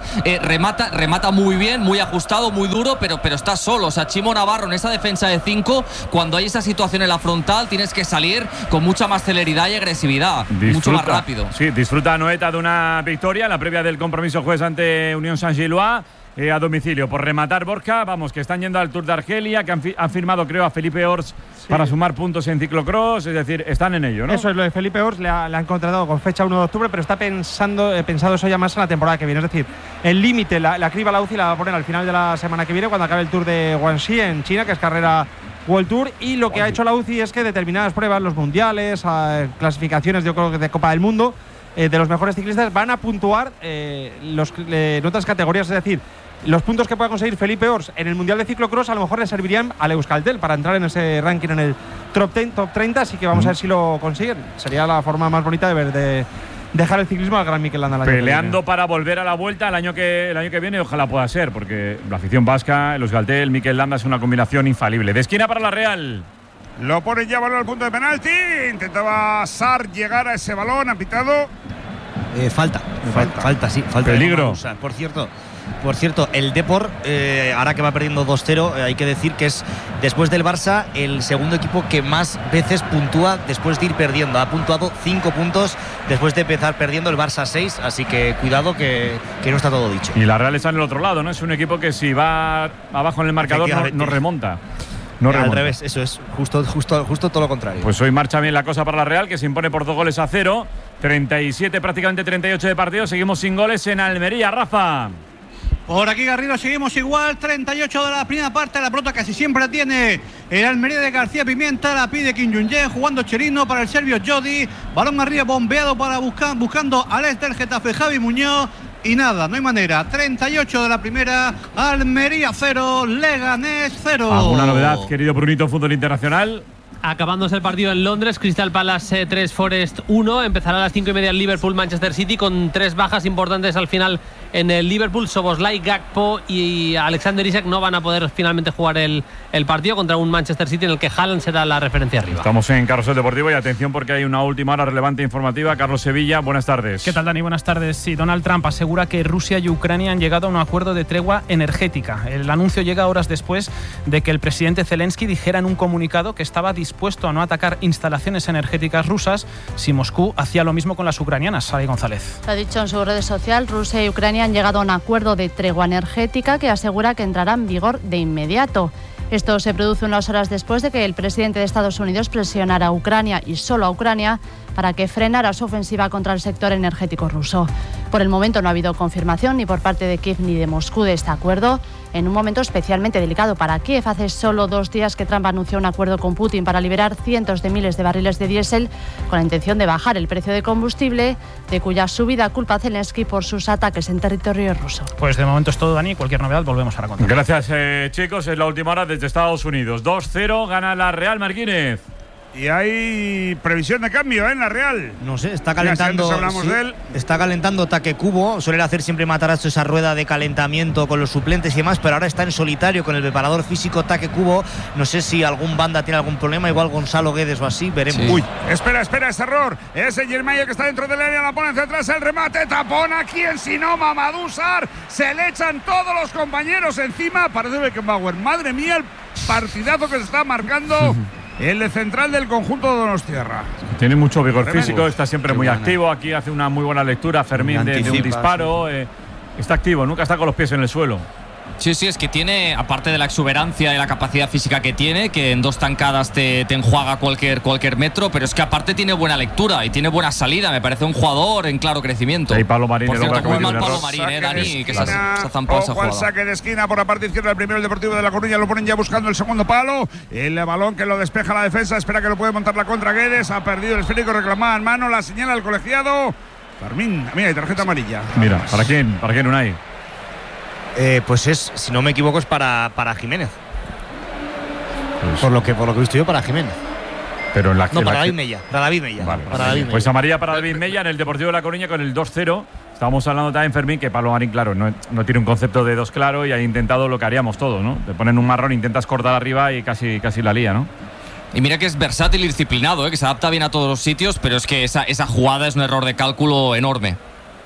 remata muy bien, muy ajustado, muy duro, pero está solo. O sea, Chimo Navarro en esa defensa de 5, cuando hay esa situación en la frontal, tienes que salir con mucha más celeridad y agresividad, mucho más rápido. Sí, disfruta Anoeta de una victoria, la previa del compromiso jueves ante Unión Saint-Gillois. A domicilio, por rematar Borja, vamos, que están yendo al Tour de Argelia, que han firmado, creo, a Felipe Ors para sumar puntos en ciclocross, es decir, están en ello, ¿no? Eso es, lo de Felipe Ors le han contratado con fecha 1 de octubre, pero está pensado eso ya más en la temporada que viene, es decir, el límite, la criba la UCI la va a poner al final de la semana que viene, cuando acabe el Tour de Guangxi en China, que es carrera World Tour, y lo que ha hecho la UCI es que determinadas pruebas, los mundiales, clasificaciones, yo creo que de Copa del Mundo, de los mejores ciclistas, van a puntuar en otras categorías, es decir, los puntos que pueda conseguir Felipe Ors en el Mundial de Ciclocross a lo mejor le servirían al Euskaltel para entrar en ese ranking en el top 30, así que vamos a ver si lo consiguen. Sería la forma más bonita de dejar el ciclismo al gran Mikel Landa. Peleando para volver a la vuelta el año que viene, ojalá pueda ser, porque la afición vasca, el Euskaltel, Mikel Landa es una combinación infalible. De esquina para la Real. Lo ponen ya balón al punto de penalti. Intentaba Sar llegar a ese balón, ha pitado. Falta. Peligro. Por cierto, el Depor, ahora que va perdiendo 2-0, hay que decir que es, después del Barça, el segundo equipo que más veces puntúa después de ir perdiendo. Ha puntuado 5 puntos después de empezar perdiendo, el Barça 6, así que cuidado que no está todo dicho. Y la Real está en el otro lado, ¿no? Es un equipo que si va abajo en el marcador no remonta. Al revés, eso es justo todo lo contrario. Pues hoy marcha bien la cosa para la Real, que se impone por 2-0, 37, prácticamente 38 de partido. Seguimos sin goles en Almería, Rafa. Por aquí, Garrido, seguimos igual. 38 de la primera parte. La pelota casi siempre la tiene el Almería de García Pimienta. La pide Kim Jong-un, jugando Cherino para el serbio Jodi. Balón arriba, bombeado para buscando al del Getafe, Javi Muñoz. Y nada, no hay manera. 38 de la primera. Almería 0, Leganés 0. ¿Alguna novedad, querido Brunito, fútbol internacional? Acabándose el partido en Londres, Crystal Palace 3, Forest 1. Empezará a las 5:30 el Liverpool-Manchester City, con 3 bajas importantes al final en el Liverpool. Szoboszlai, Gakpo y Alexander Isak no van a poder finalmente jugar el partido contra un Manchester City en el que Haaland será la referencia arriba. Estamos en Carrusel Deportivo y atención porque hay una última hora relevante informativa. Carlos Sevilla, buenas tardes. ¿Qué tal, Dani? Buenas tardes. Sí, Donald Trump asegura que Rusia y Ucrania han llegado a un acuerdo de tregua energética. El anuncio llega horas después de que el presidente Zelensky dijera en un comunicado que estaba dispuesto a no atacar instalaciones energéticas rusas si Moscú hacía lo mismo con las ucranianas. Sari González. Lo ha dicho en su red social, Rusia y Ucrania han llegado a un acuerdo de tregua energética que asegura que entrará en vigor de inmediato. Esto se produce unas horas después de que el presidente de Estados Unidos presionara a Ucrania y solo a Ucrania para que frenara su ofensiva contra el sector energético ruso. Por el momento no ha habido confirmación ni por parte de Kiev ni de Moscú de este acuerdo, en un momento especialmente delicado para Kiev. Hace solo 2 días que Trump anunció un acuerdo con Putin para liberar cientos de miles de barriles de diésel con la intención de bajar el precio de combustible, de cuya subida culpa Zelensky por sus ataques en territorio ruso. Pues de momento es todo, Dani. Cualquier novedad volvemos a contar. Gracias, chicos. Es la última hora desde Estados Unidos. 2-0, gana la Real Martínez. Y hay previsión de cambio en la Real. No sé, está calentando. Hablamos de él. Está calentando Taque Cubo. Suele hacer siempre Matarazzo esa rueda de calentamiento con los suplentes y demás, pero ahora está en solitario con el preparador físico Taque Cubo. No sé si algún banda tiene algún problema, igual Gonzalo Guedes o así, veremos. Sí. Uy, espera, ese error. Ese Yermaya que está dentro del área, la pone hacia atrás, el remate, tapón a quien si no, Mamadou Sarr. Se le echan todos los compañeros encima. Parece Beckenbauer. Madre mía, el partidazo que se está marcando el central del conjunto de Donostiarra. Tiene mucho vigor físico, está siempre muy activo. Aquí hace una muy buena lectura Fermín de un disparo. Está activo, nunca está con los pies en el suelo. Sí, es que tiene, aparte de la exuberancia y la capacidad física que tiene, que en 2 tancadas te enjuaga cualquier metro, pero es que aparte tiene buena lectura y tiene buena salida. Me parece un jugador en claro crecimiento. Sí, Pablo Marín. Por cierto, muy mal Pablo Marín, Dani, que se ha zampado esa jugada. Ojo al saque de esquina por la parte izquierda del primero, el Deportivo de La Coruña. Lo ponen ya buscando el segundo palo. El balón que lo despeja la defensa. Espera que lo puede montar la contra Guedes. Ha perdido el esférico, reclamada en mano. La señala el colegiado. Fermín, mira, hay tarjeta amarilla. Mira, ¿para quién Unai? Pues es, si no me equivoco, es para Jiménez. Pues por lo que he visto yo, para Jiménez. Pero en la, no, para David Mella. Vale, para David Mella. Pues amarilla para David Mella en el Deportivo de La Coruña con el 2-0. Estábamos hablando también, Fermín, que Pablo Marín, claro, no tiene un concepto de 2 claro y ha intentado lo que haríamos todos, ¿no? Te ponen un marrón, intentas cortar arriba y casi la lía, ¿no? Y mira que es versátil y disciplinado, que se adapta bien a todos los sitios, pero es que esa jugada es un error de cálculo enorme.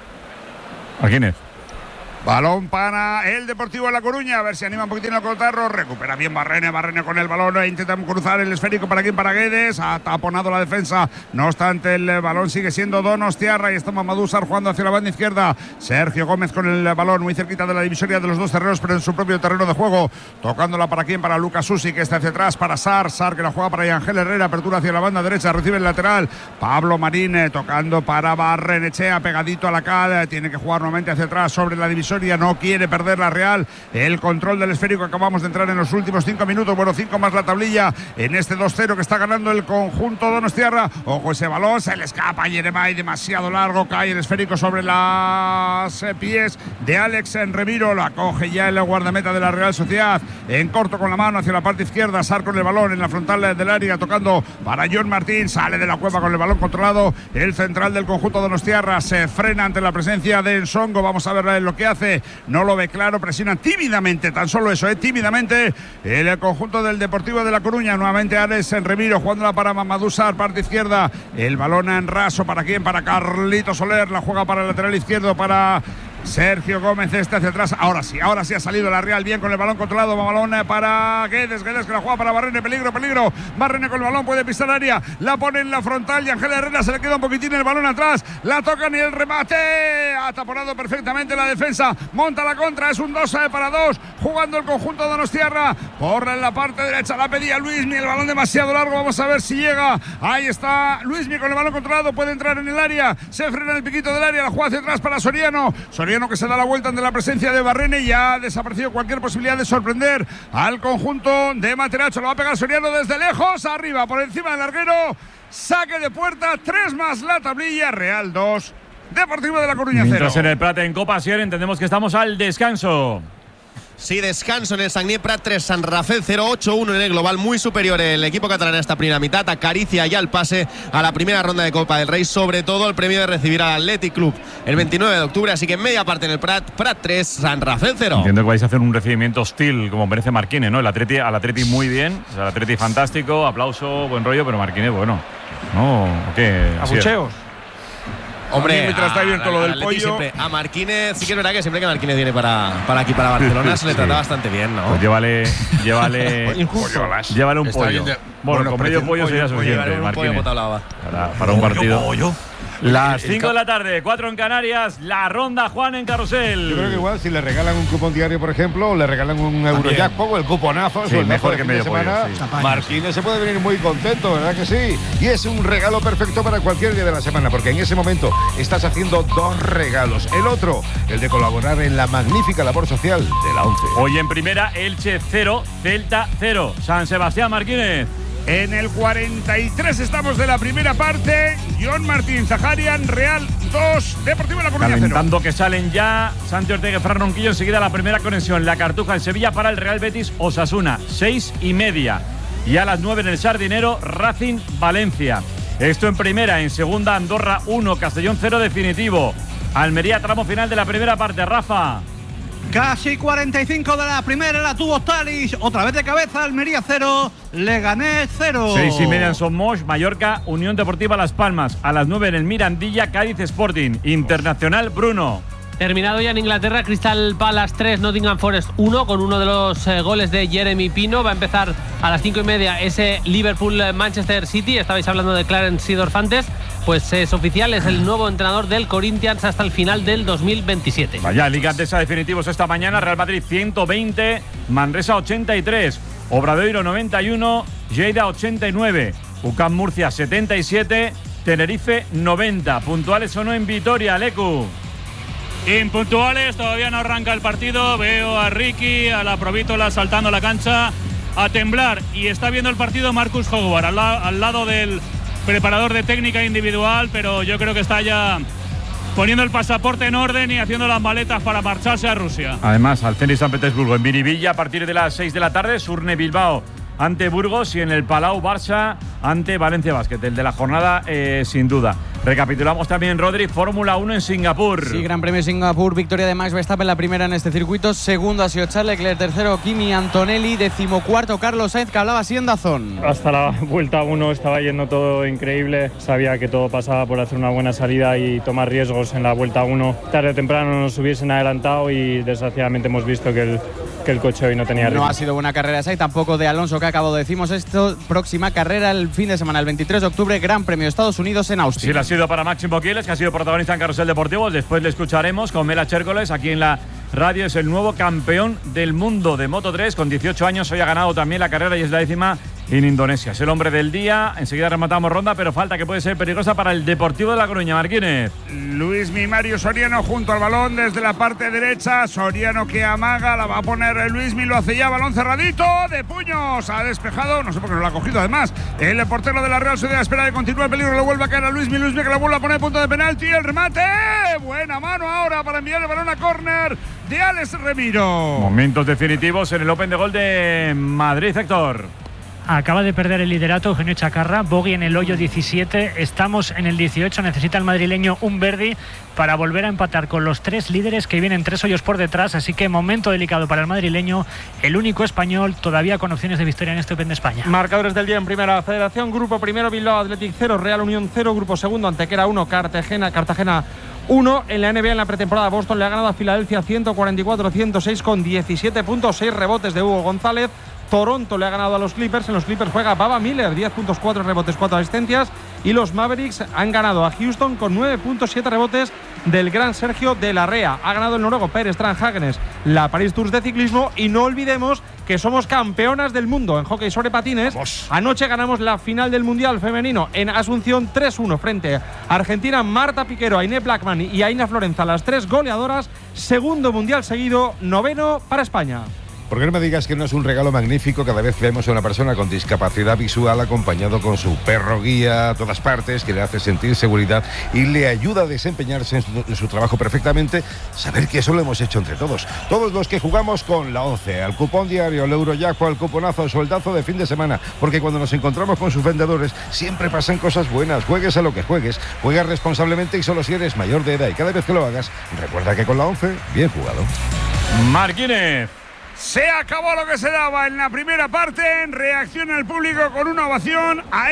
¿A quién es? Balón para el Deportivo de La Coruña. A ver si anima un poquitín a Cotarro. Recupera bien Barrene con el balón. Intenta cruzar el esférico para Guedes. Ha taponado la defensa. No obstante, el balón sigue siendo Donostiarra y está Mamadou Sarr jugando hacia la banda izquierda. Sergio Gómez con el balón muy cerquita de la divisoria de los 2 terrenos, pero en su propio terreno de juego. Tocándola para quién, para Lucas Susi, que está hacia atrás, para Sarr que la juega para Ángel Herrera. Apertura hacia la banda derecha, recibe el lateral. Pablo Marín tocando para Barrenechea, pegadito a la cal. Tiene que jugar nuevamente hacia atrás sobre la divisoria. No quiere perder la Real el control del esférico. Acabamos de entrar en los últimos 5 minutos. Bueno, 5 más la tablilla en este 2-0 que está ganando el conjunto Donostiarra. Ojo, ese balón se le escapa a Jeremai, demasiado largo. Cae el esférico sobre los pies de Alex Remiro. La coge ya el guardameta de la Real Sociedad en corto con la mano hacia la parte izquierda. Sarr con el balón en la frontal del área, tocando para John Martín. Sale de la cueva con el balón controlado el central del conjunto Donostiarra. Se frena ante la presencia de Nsongo. Vamos a ver lo que hace. No lo ve claro, presiona tímidamente, tan solo eso, tímidamente el conjunto del Deportivo de La Coruña. Nuevamente Alex Remiro jugándola para Mamadou Sarr, parte izquierda. El balón en raso, ¿para quién? Para Carlito Soler, la juega para el lateral izquierdo, para Sergio Gómez, hacia atrás. Ahora sí ha salido la Real bien con el balón controlado. Balón para Guedes que la juega para Barrene. Peligro. Barrene con el balón, puede pisar área. La pone en la frontal y Ángel Herrera se le queda un poquitín el balón atrás. La tocan y el remate. Ha taponado perfectamente la defensa. Monta la contra. Es un 2-2 jugando el conjunto de Donostiarra. Por la parte derecha la pedía Luismi. El balón demasiado largo. Vamos a ver si llega. Ahí está Luismi con el balón controlado. Puede entrar en el área. Se frena el piquito del área. La juega hacia atrás para Soriano que se da la vuelta ante la presencia de Barrene. Ya ha desaparecido cualquier posibilidad de sorprender al conjunto de Materacho. Lo va a pegar Soriano desde lejos, arriba, por encima del larguero. Saque de puerta, 3 más la tablilla. Real 2, Deportivo de La Coruña 0. Mientras en el Prat en Copa Asier entendemos que estamos al descanso. Sí, descanso en el Sagnier Prat 3, San Rafael 0-8-1 en el global. Muy superior el equipo catalán en esta primera mitad. Acaricia ya el pase a la primera ronda de Copa del Rey. Sobre todo el premio de recibir al Athletic Club el 29 de octubre. Así que media parte en el Prat 3, San Rafael 0. Entiendo que vais a hacer un recibimiento hostil, como merece Marquines, ¿no? Al Atleti muy bien. O sea, el Atleti fantástico, aplauso, buen rollo, pero Marquines, bueno. ¿No? ¿Qué? Abucheos. Hombre, mientras está abierto lo del pollo. Siempre, a Marquines, sí que es verdad que siempre que Marquines viene para aquí, para Barcelona, se le trata bastante bien, ¿no? Pues llévale un pollo. Bueno, con medio pollo sería suficiente, Marquines. Para un partido. Las 5 de la tarde, 4 en Canarias, la ronda Juan en Carrusel. Yo creo que igual si le regalan un cupón diario, por ejemplo, o le regalan un Eurojackpot o el cuponazo, sí, mejor que medio semana, pollo, sí. Marquines se puede venir muy contento, ¿verdad que sí? Y es un regalo perfecto para cualquier día de la semana, porque en ese momento estás haciendo 2 regalos. El otro, el de colaborar en la magnífica labor social de la ONCE. Hoy en primera, Elche 0, Celta 0. San Sebastián, Marquines. En el 43 estamos de la primera parte. John Martín, Zaharian, Real 2, Deportivo de La Coruña 0. Calentando que salen ya Santi Ortega y Fran Ronquillo. Enseguida la primera conexión. La Cartuja en Sevilla para el Real Betis Osasuna, 6:30. Y a las 9 en el Sardinero, Racing Valencia. Esto en primera. En segunda, Andorra 1, Castellón 0 definitivo. Almería, tramo final de la primera parte. Rafa. Casi 45 de la primera, la tuvo Talis. Otra vez de cabeza, Almería 0, Leganés 0. 6:30 en Somos, Mallorca, Unión Deportiva Las Palmas. A las 9 en el Mirandilla, Cádiz Sporting. Internacional Bruno. Terminado ya en Inglaterra, Crystal Palace 3, Nottingham Forest 1, con uno de los goles de Jeremy Pino. Va a empezar a las 5:30 ese Liverpool-Manchester City. Estabais hablando de Clarence Seedorf antes. Pues es oficial, es el nuevo entrenador del Corinthians hasta el final del 2027. Vaya, Liga Andesa definitivos esta mañana. Real Madrid 120, Manresa 83, Obradoiro 91, Lleida 89, UCAM Murcia 77, Tenerife 90. ¿Puntuales o no en Vitoria, Lecu? Impuntuales, todavía no arranca el partido. Veo a Ricky, a la Provítola saltando la cancha a temblar. Y está viendo el partido Marcus Howard al lado del preparador de técnica individual, pero yo creo que está ya poniendo el pasaporte en orden y haciendo las maletas para marcharse a Rusia. Además, al Zenit San Petersburgo, en Miribilla, a partir de las 6 de la tarde, Surne Bilbao ante Burgos y en el Palau Barça ante Valencia Basket, el de la jornada sin duda. Recapitulamos también, Rodri, Fórmula 1 en Singapur. Sí, Gran Premio de Singapur, victoria de Max Verstappen, la primera en este circuito. Segundo ha sido Charles Leclerc, tercero Kimi Antonelli, 14º Carlos Sainz, que hablaba así en DAZN. Hasta la vuelta 1 estaba yendo todo increíble. Sabía que todo pasaba por hacer una buena salida y tomar riesgos en la vuelta 1. Tarde o temprano nos hubiesen adelantado y desgraciadamente hemos visto que el coche hoy no tenía ritmo. No ha sido buena carrera esa y tampoco de Alonso, que acabado decimos esto. Próxima carrera el fin de semana, el 23 de octubre, Gran Premio de Estados Unidos en Austin. Sí, lo ha sido para Máximo Quiles, que ha sido protagonista en Carrusel Deportivo. Después le escucharemos con Mela Chércoles aquí en la radio. Es el nuevo campeón del mundo de Moto3 con 18 años. Hoy ha ganado también la carrera y es la 10ª en Indonesia. Es el hombre del día. Enseguida rematamos ronda, pero falta que puede ser peligrosa para el Deportivo de La Coruña. Marquínez. Luismi Mario Soriano junto al balón desde la parte derecha. Soriano que amaga, la va a poner Luismi, lo hace ya, balón cerradito, de puños, ha despejado, no sé por qué no lo ha cogido además. El portero de la Real Sociedad espera de continuar el peligro, lo vuelve a caer a Luismi que la vuelve a poner punto de penalti, el remate, buena mano ahora para enviar el balón a córner de Alex Remiro. Momentos definitivos en el Open de Gol de Madrid, Héctor. Acaba de perder el liderato Eugenio Chacarra, bogey en el hoyo 17, estamos en el 18, necesita el madrileño un birdie para volver a empatar con los 3 líderes que vienen 3 hoyos por detrás, así que momento delicado para el madrileño, el único español todavía con opciones de victoria en este Open de España. Marcadores del día en Primera Federación, grupo primero Bilbao Athletic 0, Real Unión 0, grupo segundo Antequera 1, Cartagena 1. En la NBA en la pretemporada Boston le ha ganado a Filadelfia 144-106 con 17 puntos, 6 rebotes de Hugo González. Toronto le ha ganado a los Clippers. En los Clippers juega Baba Miller, 10 puntos, 4 rebotes, 4 asistencias. Y los Mavericks han ganado a Houston con 9 puntos, 7 rebotes del gran Sergio de la Rea. Ha ganado el noruego Per Strand Hagenes la Paris Tours de ciclismo. Y no olvidemos que somos campeonas del mundo en hockey sobre patines. ¡Vamos! Anoche ganamos la final del Mundial femenino en Asunción 3-1 frente a Argentina. Marta Piquero, Ainé Blackman y Aina Florenza, las 3 goleadoras. Segundo Mundial seguido, 9º para España. ¿Por qué no me digas que no es un regalo magnífico cada vez que vemos a una persona con discapacidad visual acompañado con su perro guía a todas partes, que le hace sentir seguridad y le ayuda a desempeñarse en su trabajo perfectamente? Saber que eso lo hemos hecho entre todos. Todos los que jugamos con la 11, al cupón diario, al Eurojackpot, al cuponazo, al sueldazo de fin de semana, porque cuando nos encontramos con sus vendedores siempre pasan cosas buenas. Juegues a lo que juegues, juegas responsablemente y solo si eres mayor de edad. Y cada vez que lo hagas, recuerda que con la 11, bien jugado. Marquínez. Se acabó lo que se daba en la primera parte. Reacciona el público con una ovación a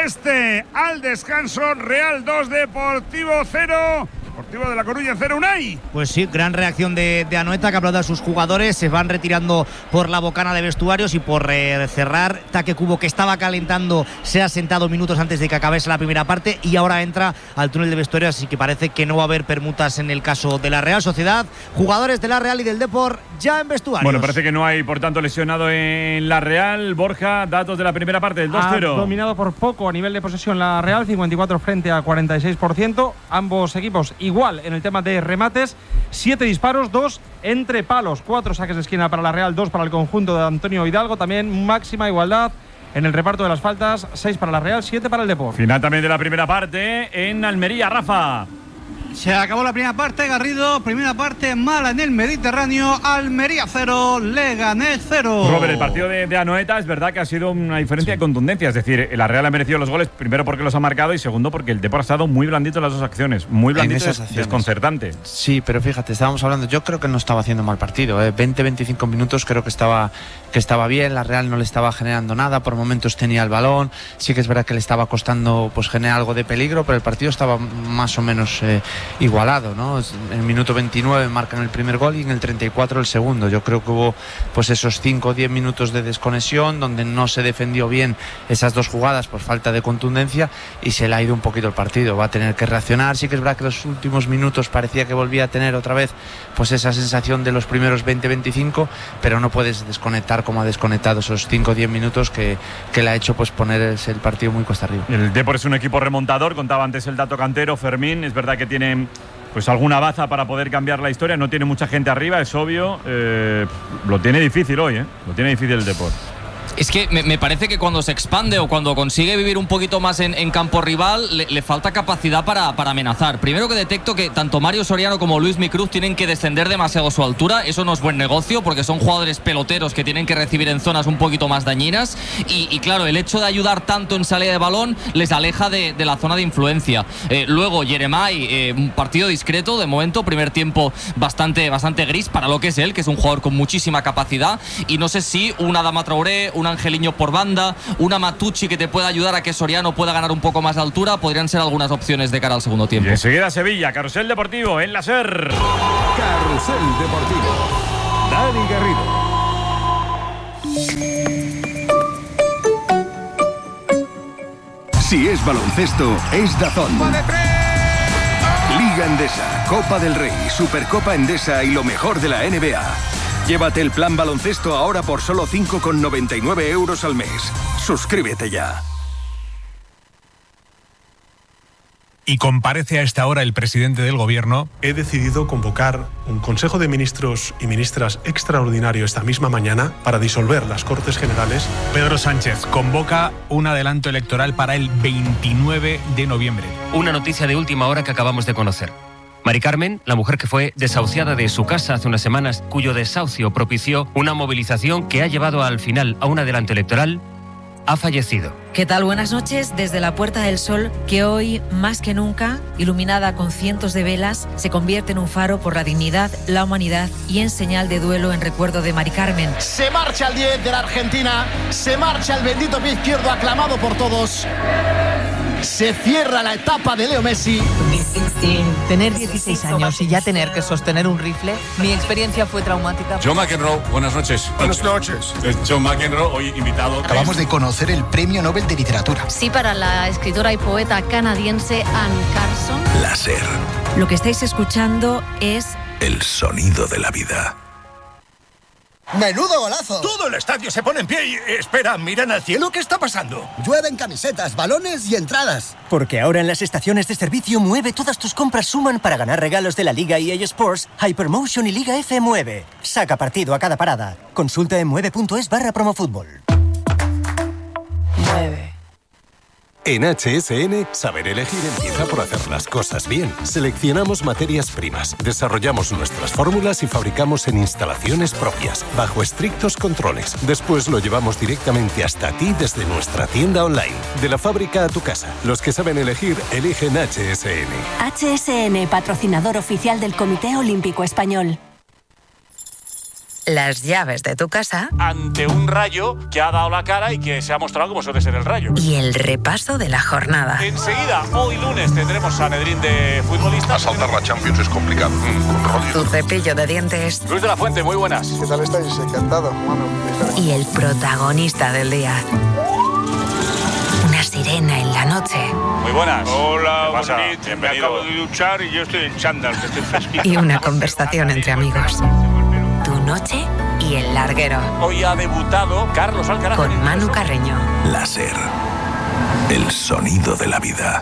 al descanso. Real 2, Deportivo 0. Deportivo de La Coruña 0, Unai. Pues sí, gran reacción de Anoeta, que aplaude a sus jugadores. Se van retirando por la bocana de vestuarios y por cerrar. Taque Cubo, que estaba calentando, se ha sentado minutos antes de que acabase la primera parte y ahora entra al túnel de vestuarios, así que parece que no va a haber permutas en el caso de la Real Sociedad. Jugadores de la Real y del Depor ya en vestuarios. Bueno, parece que no hay, por tanto, lesionado en la Real. Borja, datos de la primera parte, del 2-0. Ha dominado por poco a nivel de posesión la Real, 54 frente a 46%. Ambos equipos igual en el tema de remates, 7 disparos, 2 entre palos, 4 saques de esquina para la Real, 2 para el conjunto de Antonio Hidalgo. También máxima igualdad en el reparto de las faltas, 6 para la Real, 7 para el Depor. Final también de la primera parte en Almería, Rafa. Se acabó la primera parte, Garrido. Primera parte mala en el Mediterráneo. Almería 0, Leganés 0. Robert, el partido de Anoeta es verdad que ha sido una diferencia de contundencia. Es decir, la Real ha merecido los goles, primero porque los ha marcado y segundo porque el Depor ha estado muy blandito en las dos acciones. Muy blandito, desconcertante. Sí, pero fíjate, estábamos hablando, yo creo que no estaba haciendo mal partido. 20-25 minutos creo que estaba bien. La Real no le estaba generando nada, por momentos tenía el balón. Sí que es verdad que le estaba costando pues generar algo de peligro, pero el partido estaba más o menos igualado, ¿no? En el minuto 29 marcan el primer gol y en el 34 el segundo. Yo creo que hubo pues esos 5 o 10 minutos de desconexión donde no se defendió bien esas dos jugadas por falta de contundencia y se le ha ido un poquito el partido. Va a tener que reaccionar. Sí que es verdad que los últimos minutos parecía que volvía a tener otra vez pues esa sensación de los primeros 20-25, pero no puedes desconectar como ha desconectado esos 5 o 10 minutos que le ha hecho pues poner el partido muy cuesta arriba. El Depor es un equipo remontador, contaba antes el dato cantero, Fermín, es verdad que tiene pues alguna baza para poder cambiar la historia, no tiene mucha gente arriba, es obvio, lo tiene difícil hoy, lo tiene difícil el Depor. Es que me parece que cuando se expande o cuando consigue vivir un poquito más en campo rival, le falta capacidad para amenazar. Primero que detecto que tanto Mario Soriano como Luis Micruz tienen que descender demasiado su altura. Eso no es buen negocio porque son jugadores peloteros que tienen que recibir en zonas un poquito más dañinas. Y claro, el hecho de ayudar tanto en salida de balón les aleja de la zona de influencia. Luego, Yeremay, un partido discreto de momento. Primer tiempo bastante gris para lo que es él, que es un jugador con muchísima capacidad. Y no sé si una Adama Traoré, un Angeliño por banda, una Matucci que te pueda ayudar a que Soriano pueda ganar un poco más de altura, podrían ser algunas opciones de cara al segundo tiempo. Y enseguida Sevilla, Carrusel Deportivo en la SER. Carrusel Deportivo, Dani Garrido. Si es baloncesto, es DAZN. Liga Endesa, Copa del Rey, Supercopa Endesa y lo mejor de la NBA. Llévate el plan baloncesto ahora por solo 5,99 € al mes. Suscríbete ya. Y comparece a esta hora el presidente del Gobierno. He decidido convocar un Consejo de Ministros y Ministras extraordinario esta misma mañana para disolver las Cortes Generales. Pedro Sánchez convoca un adelanto electoral para el 29 de noviembre. Una noticia de última hora que acabamos de conocer. Mari Carmen, la mujer que fue desahuciada de su casa hace unas semanas, cuyo desahucio propició una movilización que ha llevado al final a un adelanto electoral, ha fallecido. ¿Qué tal? Buenas noches desde la Puerta del Sol, que hoy, más que nunca, iluminada con cientos de velas, se convierte en un faro por la dignidad, la humanidad y en señal de duelo en recuerdo de Mari Carmen. Se marcha el 10 de la Argentina, se marcha el bendito pie izquierdo aclamado por todos. Se cierra la etapa de Leo Messi. Tener 16 años y ya tener que sostener un rifle, mi experiencia fue traumática. John McEnroe, buenas noches. Buenas noches. John McEnroe, hoy invitado. Acabamos de conocer el Premio Nobel de Literatura. Sí, para la escritora y poeta canadiense Anne Carson. La SER. Lo que estáis escuchando es El sonido de la vida. ¡Menudo golazo! Todo el estadio se pone en pie y... Espera, miran al cielo, ¿qué está pasando? Llueven camisetas, balones y entradas. Porque ahora en las estaciones de servicio Mueve todas tus compras suman para ganar regalos de la Liga EA Sports, Hypermotion y Liga F Mueve. Saca partido a cada parada. Consulta en mueve.es/promofútbol. Mueve. En HSN, saber elegir empieza por hacer las cosas bien. Seleccionamos materias primas, desarrollamos nuestras fórmulas y fabricamos en instalaciones propias, bajo estrictos controles. Después lo llevamos directamente hasta ti desde nuestra tienda online. De la fábrica a tu casa. Los que saben elegir, eligen HSN. HSN, patrocinador oficial del Comité Olímpico Español. las llaves de tu casa ante un Rayo que ha dado la cara y que se ha mostrado como suele ser el Rayo. y el repaso de la jornada. Enseguida, hoy lunes, tendremos Sanedrín de futbolistas. Asaltar la Champions es complicado. Con Rodri. Tu cepillo de dientes. Luis de la Fuente, muy buenas. ¿Qué tal estáis? Encantado. Y el protagonista del día. Una sirena en la noche. Muy buenas. Hola, Bonito. Bienvenido. Me acabo de duchar y yo estoy en chándal, que estoy fresquito. Y una conversación entre amigos. Tu noche y el larguero. Hoy ha debutado Carlos Alcaraz. Con Manu Carreño. La SER. El sonido de la vida.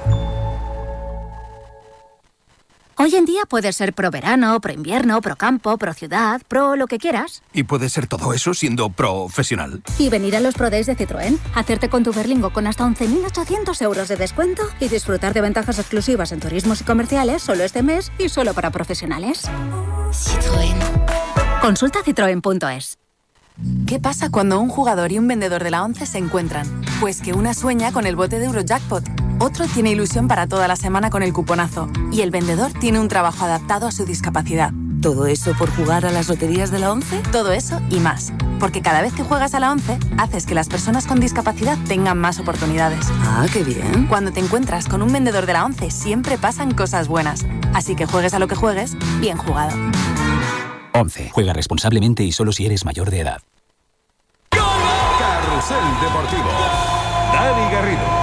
Hoy en día puedes ser pro verano, pro invierno, pro campo, pro ciudad, pro lo que quieras. Y puede ser todo eso siendo profesional. Y venir a los Pro Days de Citroën, hacerte con tu Berlingo con hasta 11.800 euros de descuento y disfrutar de ventajas exclusivas en turismos y comerciales solo este mes y solo para profesionales. Citroën. Consulta citroen.es. ¿Qué pasa cuando un jugador y un vendedor de la ONCE se encuentran? Pues que una sueña con el bote de Eurojackpot, otro tiene ilusión para toda la semana con el cuponazo y el vendedor tiene un trabajo adaptado a su discapacidad. ¿Todo eso por jugar a las loterías de la ONCE? Todo eso y más. Porque cada vez que juegas a la ONCE, haces que las personas con discapacidad tengan más oportunidades. Ah, qué bien. Cuando te encuentras con un vendedor de la ONCE, siempre pasan cosas buenas. Así que juegues a lo que juegues, bien jugado. 11. Juega responsablemente y solo si eres mayor de edad. Carrusel Deportivo. Dani Garrido.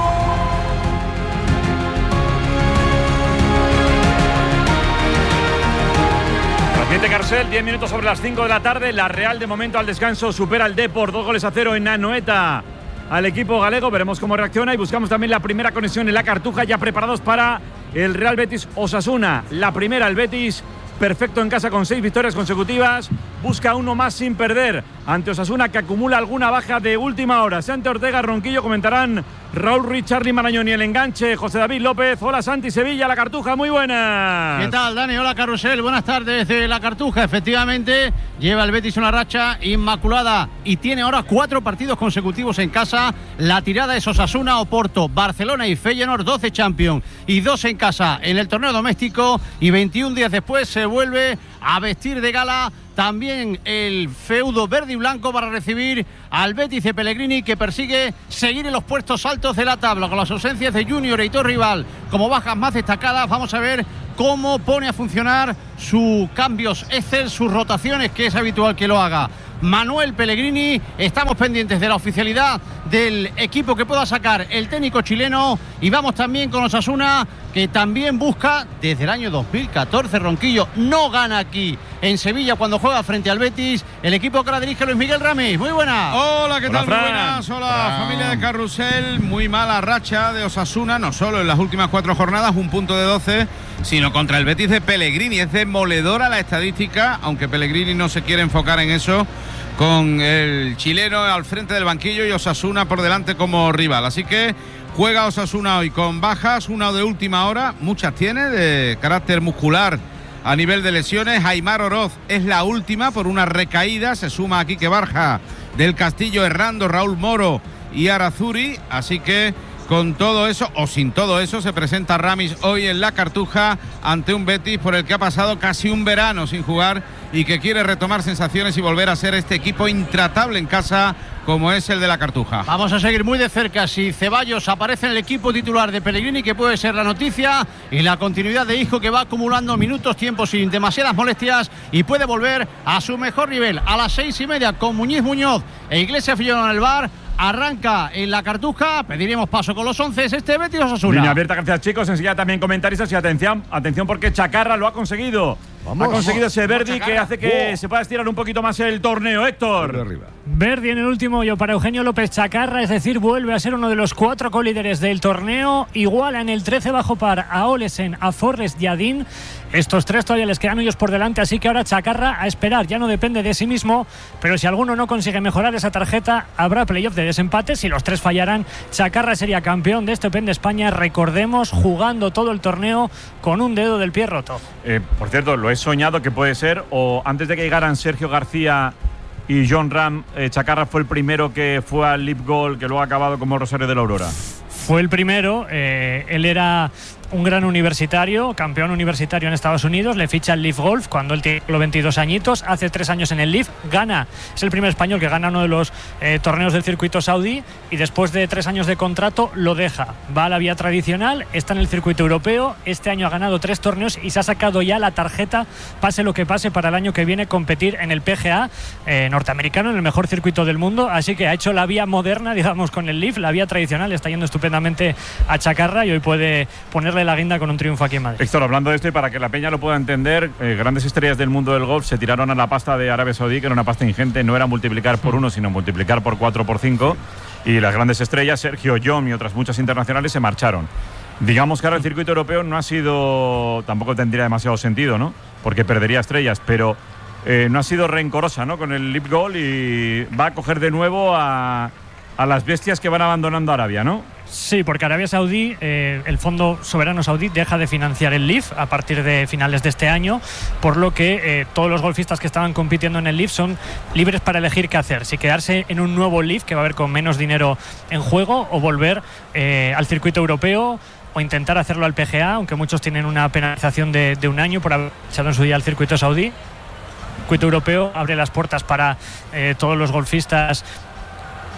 Carrusel, 10 minutos sobre las 5 de la tarde. La Real de momento al descanso supera al Depor 2-0 en Anoeta al equipo galego. Veremos cómo reacciona y buscamos también la primera conexión en la Cartuja, ya preparados para el Real Betis Osasuna. La primera, el Betis perfecto en casa con 6 victorias consecutivas. Busca uno más sin perder ante Osasuna, que acumula alguna baja de última hora. Santi Ortega, Ronquillo, comentarán Raúl Ruiz, Charly Marañón y el enganche José David López. Hola Santi, Sevilla, la Cartuja, muy buenas. ¿Qué tal, Dani? Hola Carrusel, buenas tardes desde la Cartuja. Efectivamente, lleva el Betis una racha inmaculada y tiene ahora 4 partidos consecutivos en casa. La tirada es Osasuna, Oporto, Barcelona y Feyenoord, 12 Champions y 2 en casa en el torneo doméstico, y 21 días después se vuelve a vestir de gala también el feudo verde y blanco para recibir al Betis de Pellegrini, que persigue seguir en los puestos altos de la tabla con las ausencias de Junior e Hitor Rival como bajas más destacadas. Vamos a ver cómo pone a funcionar sus cambios Excel, sus rotaciones, que es habitual que lo haga Manuel Pellegrini. Estamos pendientes de la oficialidad del equipo que pueda sacar el técnico chileno, y vamos también con Osasuna, que también busca desde el año 2014, Ronquillo no gana aquí en Sevilla cuando juega frente al Betis. El equipo que la dirige Luis Miguel Ramis. Muy buena. Hola, ¿qué tal? Fran. Muy buenas. Hola, familia de Carrusel. Muy mala racha de Osasuna, no solo en las últimas 4 jornadas, un punto de 12, sino contra el Betis de Pellegrini. Es demoledora la estadística, aunque Pellegrini no se quiere enfocar en eso, con el chileno al frente del banquillo y Osasuna por delante como rival. Así que juega Osasuna hoy con bajas, una de última hora, muchas tiene, de carácter muscular a nivel de lesiones. Aimar Oroz es la última por una recaída, se suma aquí que Barja, del Castillo, Errando, Raúl Moro y Arazuri. Así que con todo eso o sin todo eso se presenta Ramis hoy en la Cartuja ante un Betis por el que ha pasado casi un verano sin jugar y que quiere retomar sensaciones y volver a ser este equipo intratable en casa como es el de la Cartuja. Vamos a seguir muy de cerca si Ceballos aparece en el equipo titular de Pellegrini, que puede ser la noticia, y la continuidad de Isco, que va acumulando minutos, tiempo sin demasiadas molestias y puede volver a su mejor nivel. A las 6:30 con Muñoz e Iglesias Fillón en el bar. Arranca en la Cartuja, pediremos paso con los 11, este Betis Osasuna. Línea abierta, gracias chicos, enseguida también comentaristas y atención porque Chacarra lo ha conseguido. Ha conseguido ese Verdi que hace que se pueda estirar un poquito más el torneo, Héctor. Verdi en el último hoyo para Eugenio López Chacarra, es decir, vuelve a ser uno de los 4 colíderes del torneo, iguala en el 13 bajo par a Olesen, a Forrest y a Dean. Estos 3 todavía les quedan hoyos por delante, así que ahora Chacarra a esperar, ya no depende de sí mismo, pero si alguno no consigue mejorar esa tarjeta, habrá playoff de desempate. Si los 3 fallaran, Chacarra sería campeón de este Open de España, recordemos, jugando todo el torneo con un dedo del pie roto. Por cierto, lo he soñado que puede ser, o antes de que llegaran Sergio García y John Ram, Chacarra fue el primero que fue al Leap Goal, que luego ha acabado como Rosario de la Aurora. Fue el primero, él era un gran universitario, campeón universitario en Estados Unidos, le ficha el Leaf Golf cuando él tiene 22 añitos, hace 3 años en el Leaf, gana, es el primer español que gana uno de los torneos del circuito saudí, y después de 3 años de contrato lo deja, va a la vía tradicional, está en el circuito europeo, este año ha ganado 3 torneos y se ha sacado ya la tarjeta, pase lo que pase, para el año que viene competir en el PGA norteamericano, en el mejor circuito del mundo, así que ha hecho la vía moderna, digamos, con el Leaf, la vía tradicional, está yendo estupendamente a Chacarra y hoy puede ponerle la guinda con un triunfo aquí en Madrid. Héctor, hablando de esto y para que la peña lo pueda entender, grandes estrellas del mundo del golf se tiraron a la pasta de Arabia Saudí, que era una pasta ingente, no era multiplicar por 1, sino multiplicar por 4, por 5, y las grandes estrellas, Sergio Yom y otras muchas internacionales, se marcharon. Digamos que ahora el circuito europeo no ha sido, tampoco tendría demasiado sentido, ¿no? Porque perdería estrellas, pero no ha sido rencorosa, ¿no? Con el Leap Goal, y va a coger de nuevo a las bestias que van abandonando Arabia, ¿no? Sí, porque Arabia Saudí, el Fondo Soberano Saudí deja de financiar el Leaf a partir de finales de este año, por lo que todos los golfistas que estaban compitiendo en el Leaf son libres para elegir qué hacer, si quedarse en un nuevo Leaf que va a haber con menos dinero en juego, o volver al circuito europeo, o intentar hacerlo al PGA, aunque muchos tienen una penalización de un año por haber echado en su día al circuito saudí. El circuito europeo abre las puertas para todos los golfistas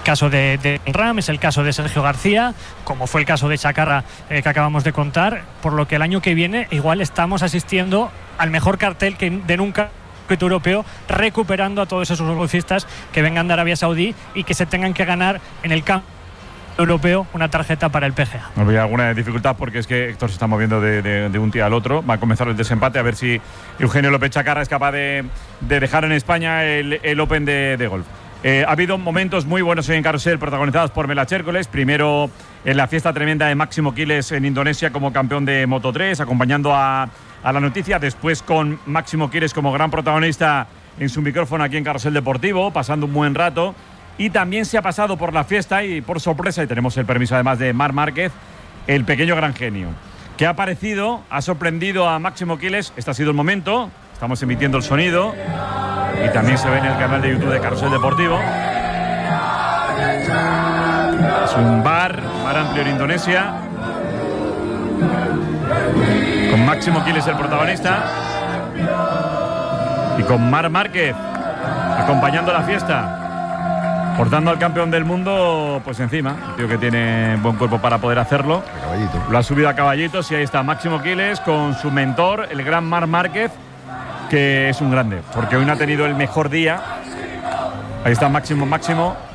caso de Ram, es el caso de Sergio García, como fue el caso de Chacarra que acabamos de contar, por lo que el año que viene igual estamos asistiendo al mejor cartel de nunca europeo, recuperando a todos esos golfistas que vengan de Arabia Saudí y que se tengan que ganar en el campo europeo una tarjeta para el PGA. No había alguna dificultad porque es que Héctor se está moviendo de un día al otro. Va a comenzar el desempate, a ver si Eugenio López Chacarra es capaz de dejar en España el Open de golf. Ha habido momentos muy buenos hoy en Carrusel, protagonizados por Mela Chércoles. Primero en la fiesta tremenda de Máximo Quiles en Indonesia como campeón de Moto3, acompañando a la noticia. Después con Máximo Quiles como gran protagonista en su micrófono aquí en Carrusel Deportivo, pasando un buen rato. Y también se ha pasado por la fiesta y por sorpresa, y tenemos el permiso además de Marc Márquez, el pequeño gran genio, que ha aparecido, ha sorprendido a Máximo Quiles. Este ha sido el momento, estamos emitiendo el sonido y también se ve en el canal de YouTube de Carrusel Deportivo. Es un bar amplio en Indonesia, con Máximo Quiles el protagonista y con Marc Márquez acompañando la fiesta, portando al campeón del mundo pues encima. Un tío que tiene buen cuerpo para poder hacerlo. Lo ha subido a caballitos y ahí está Máximo Quiles con su mentor, el gran Marc Márquez, que es un grande, porque hoy no ha tenido el mejor día. Ahí está Máximo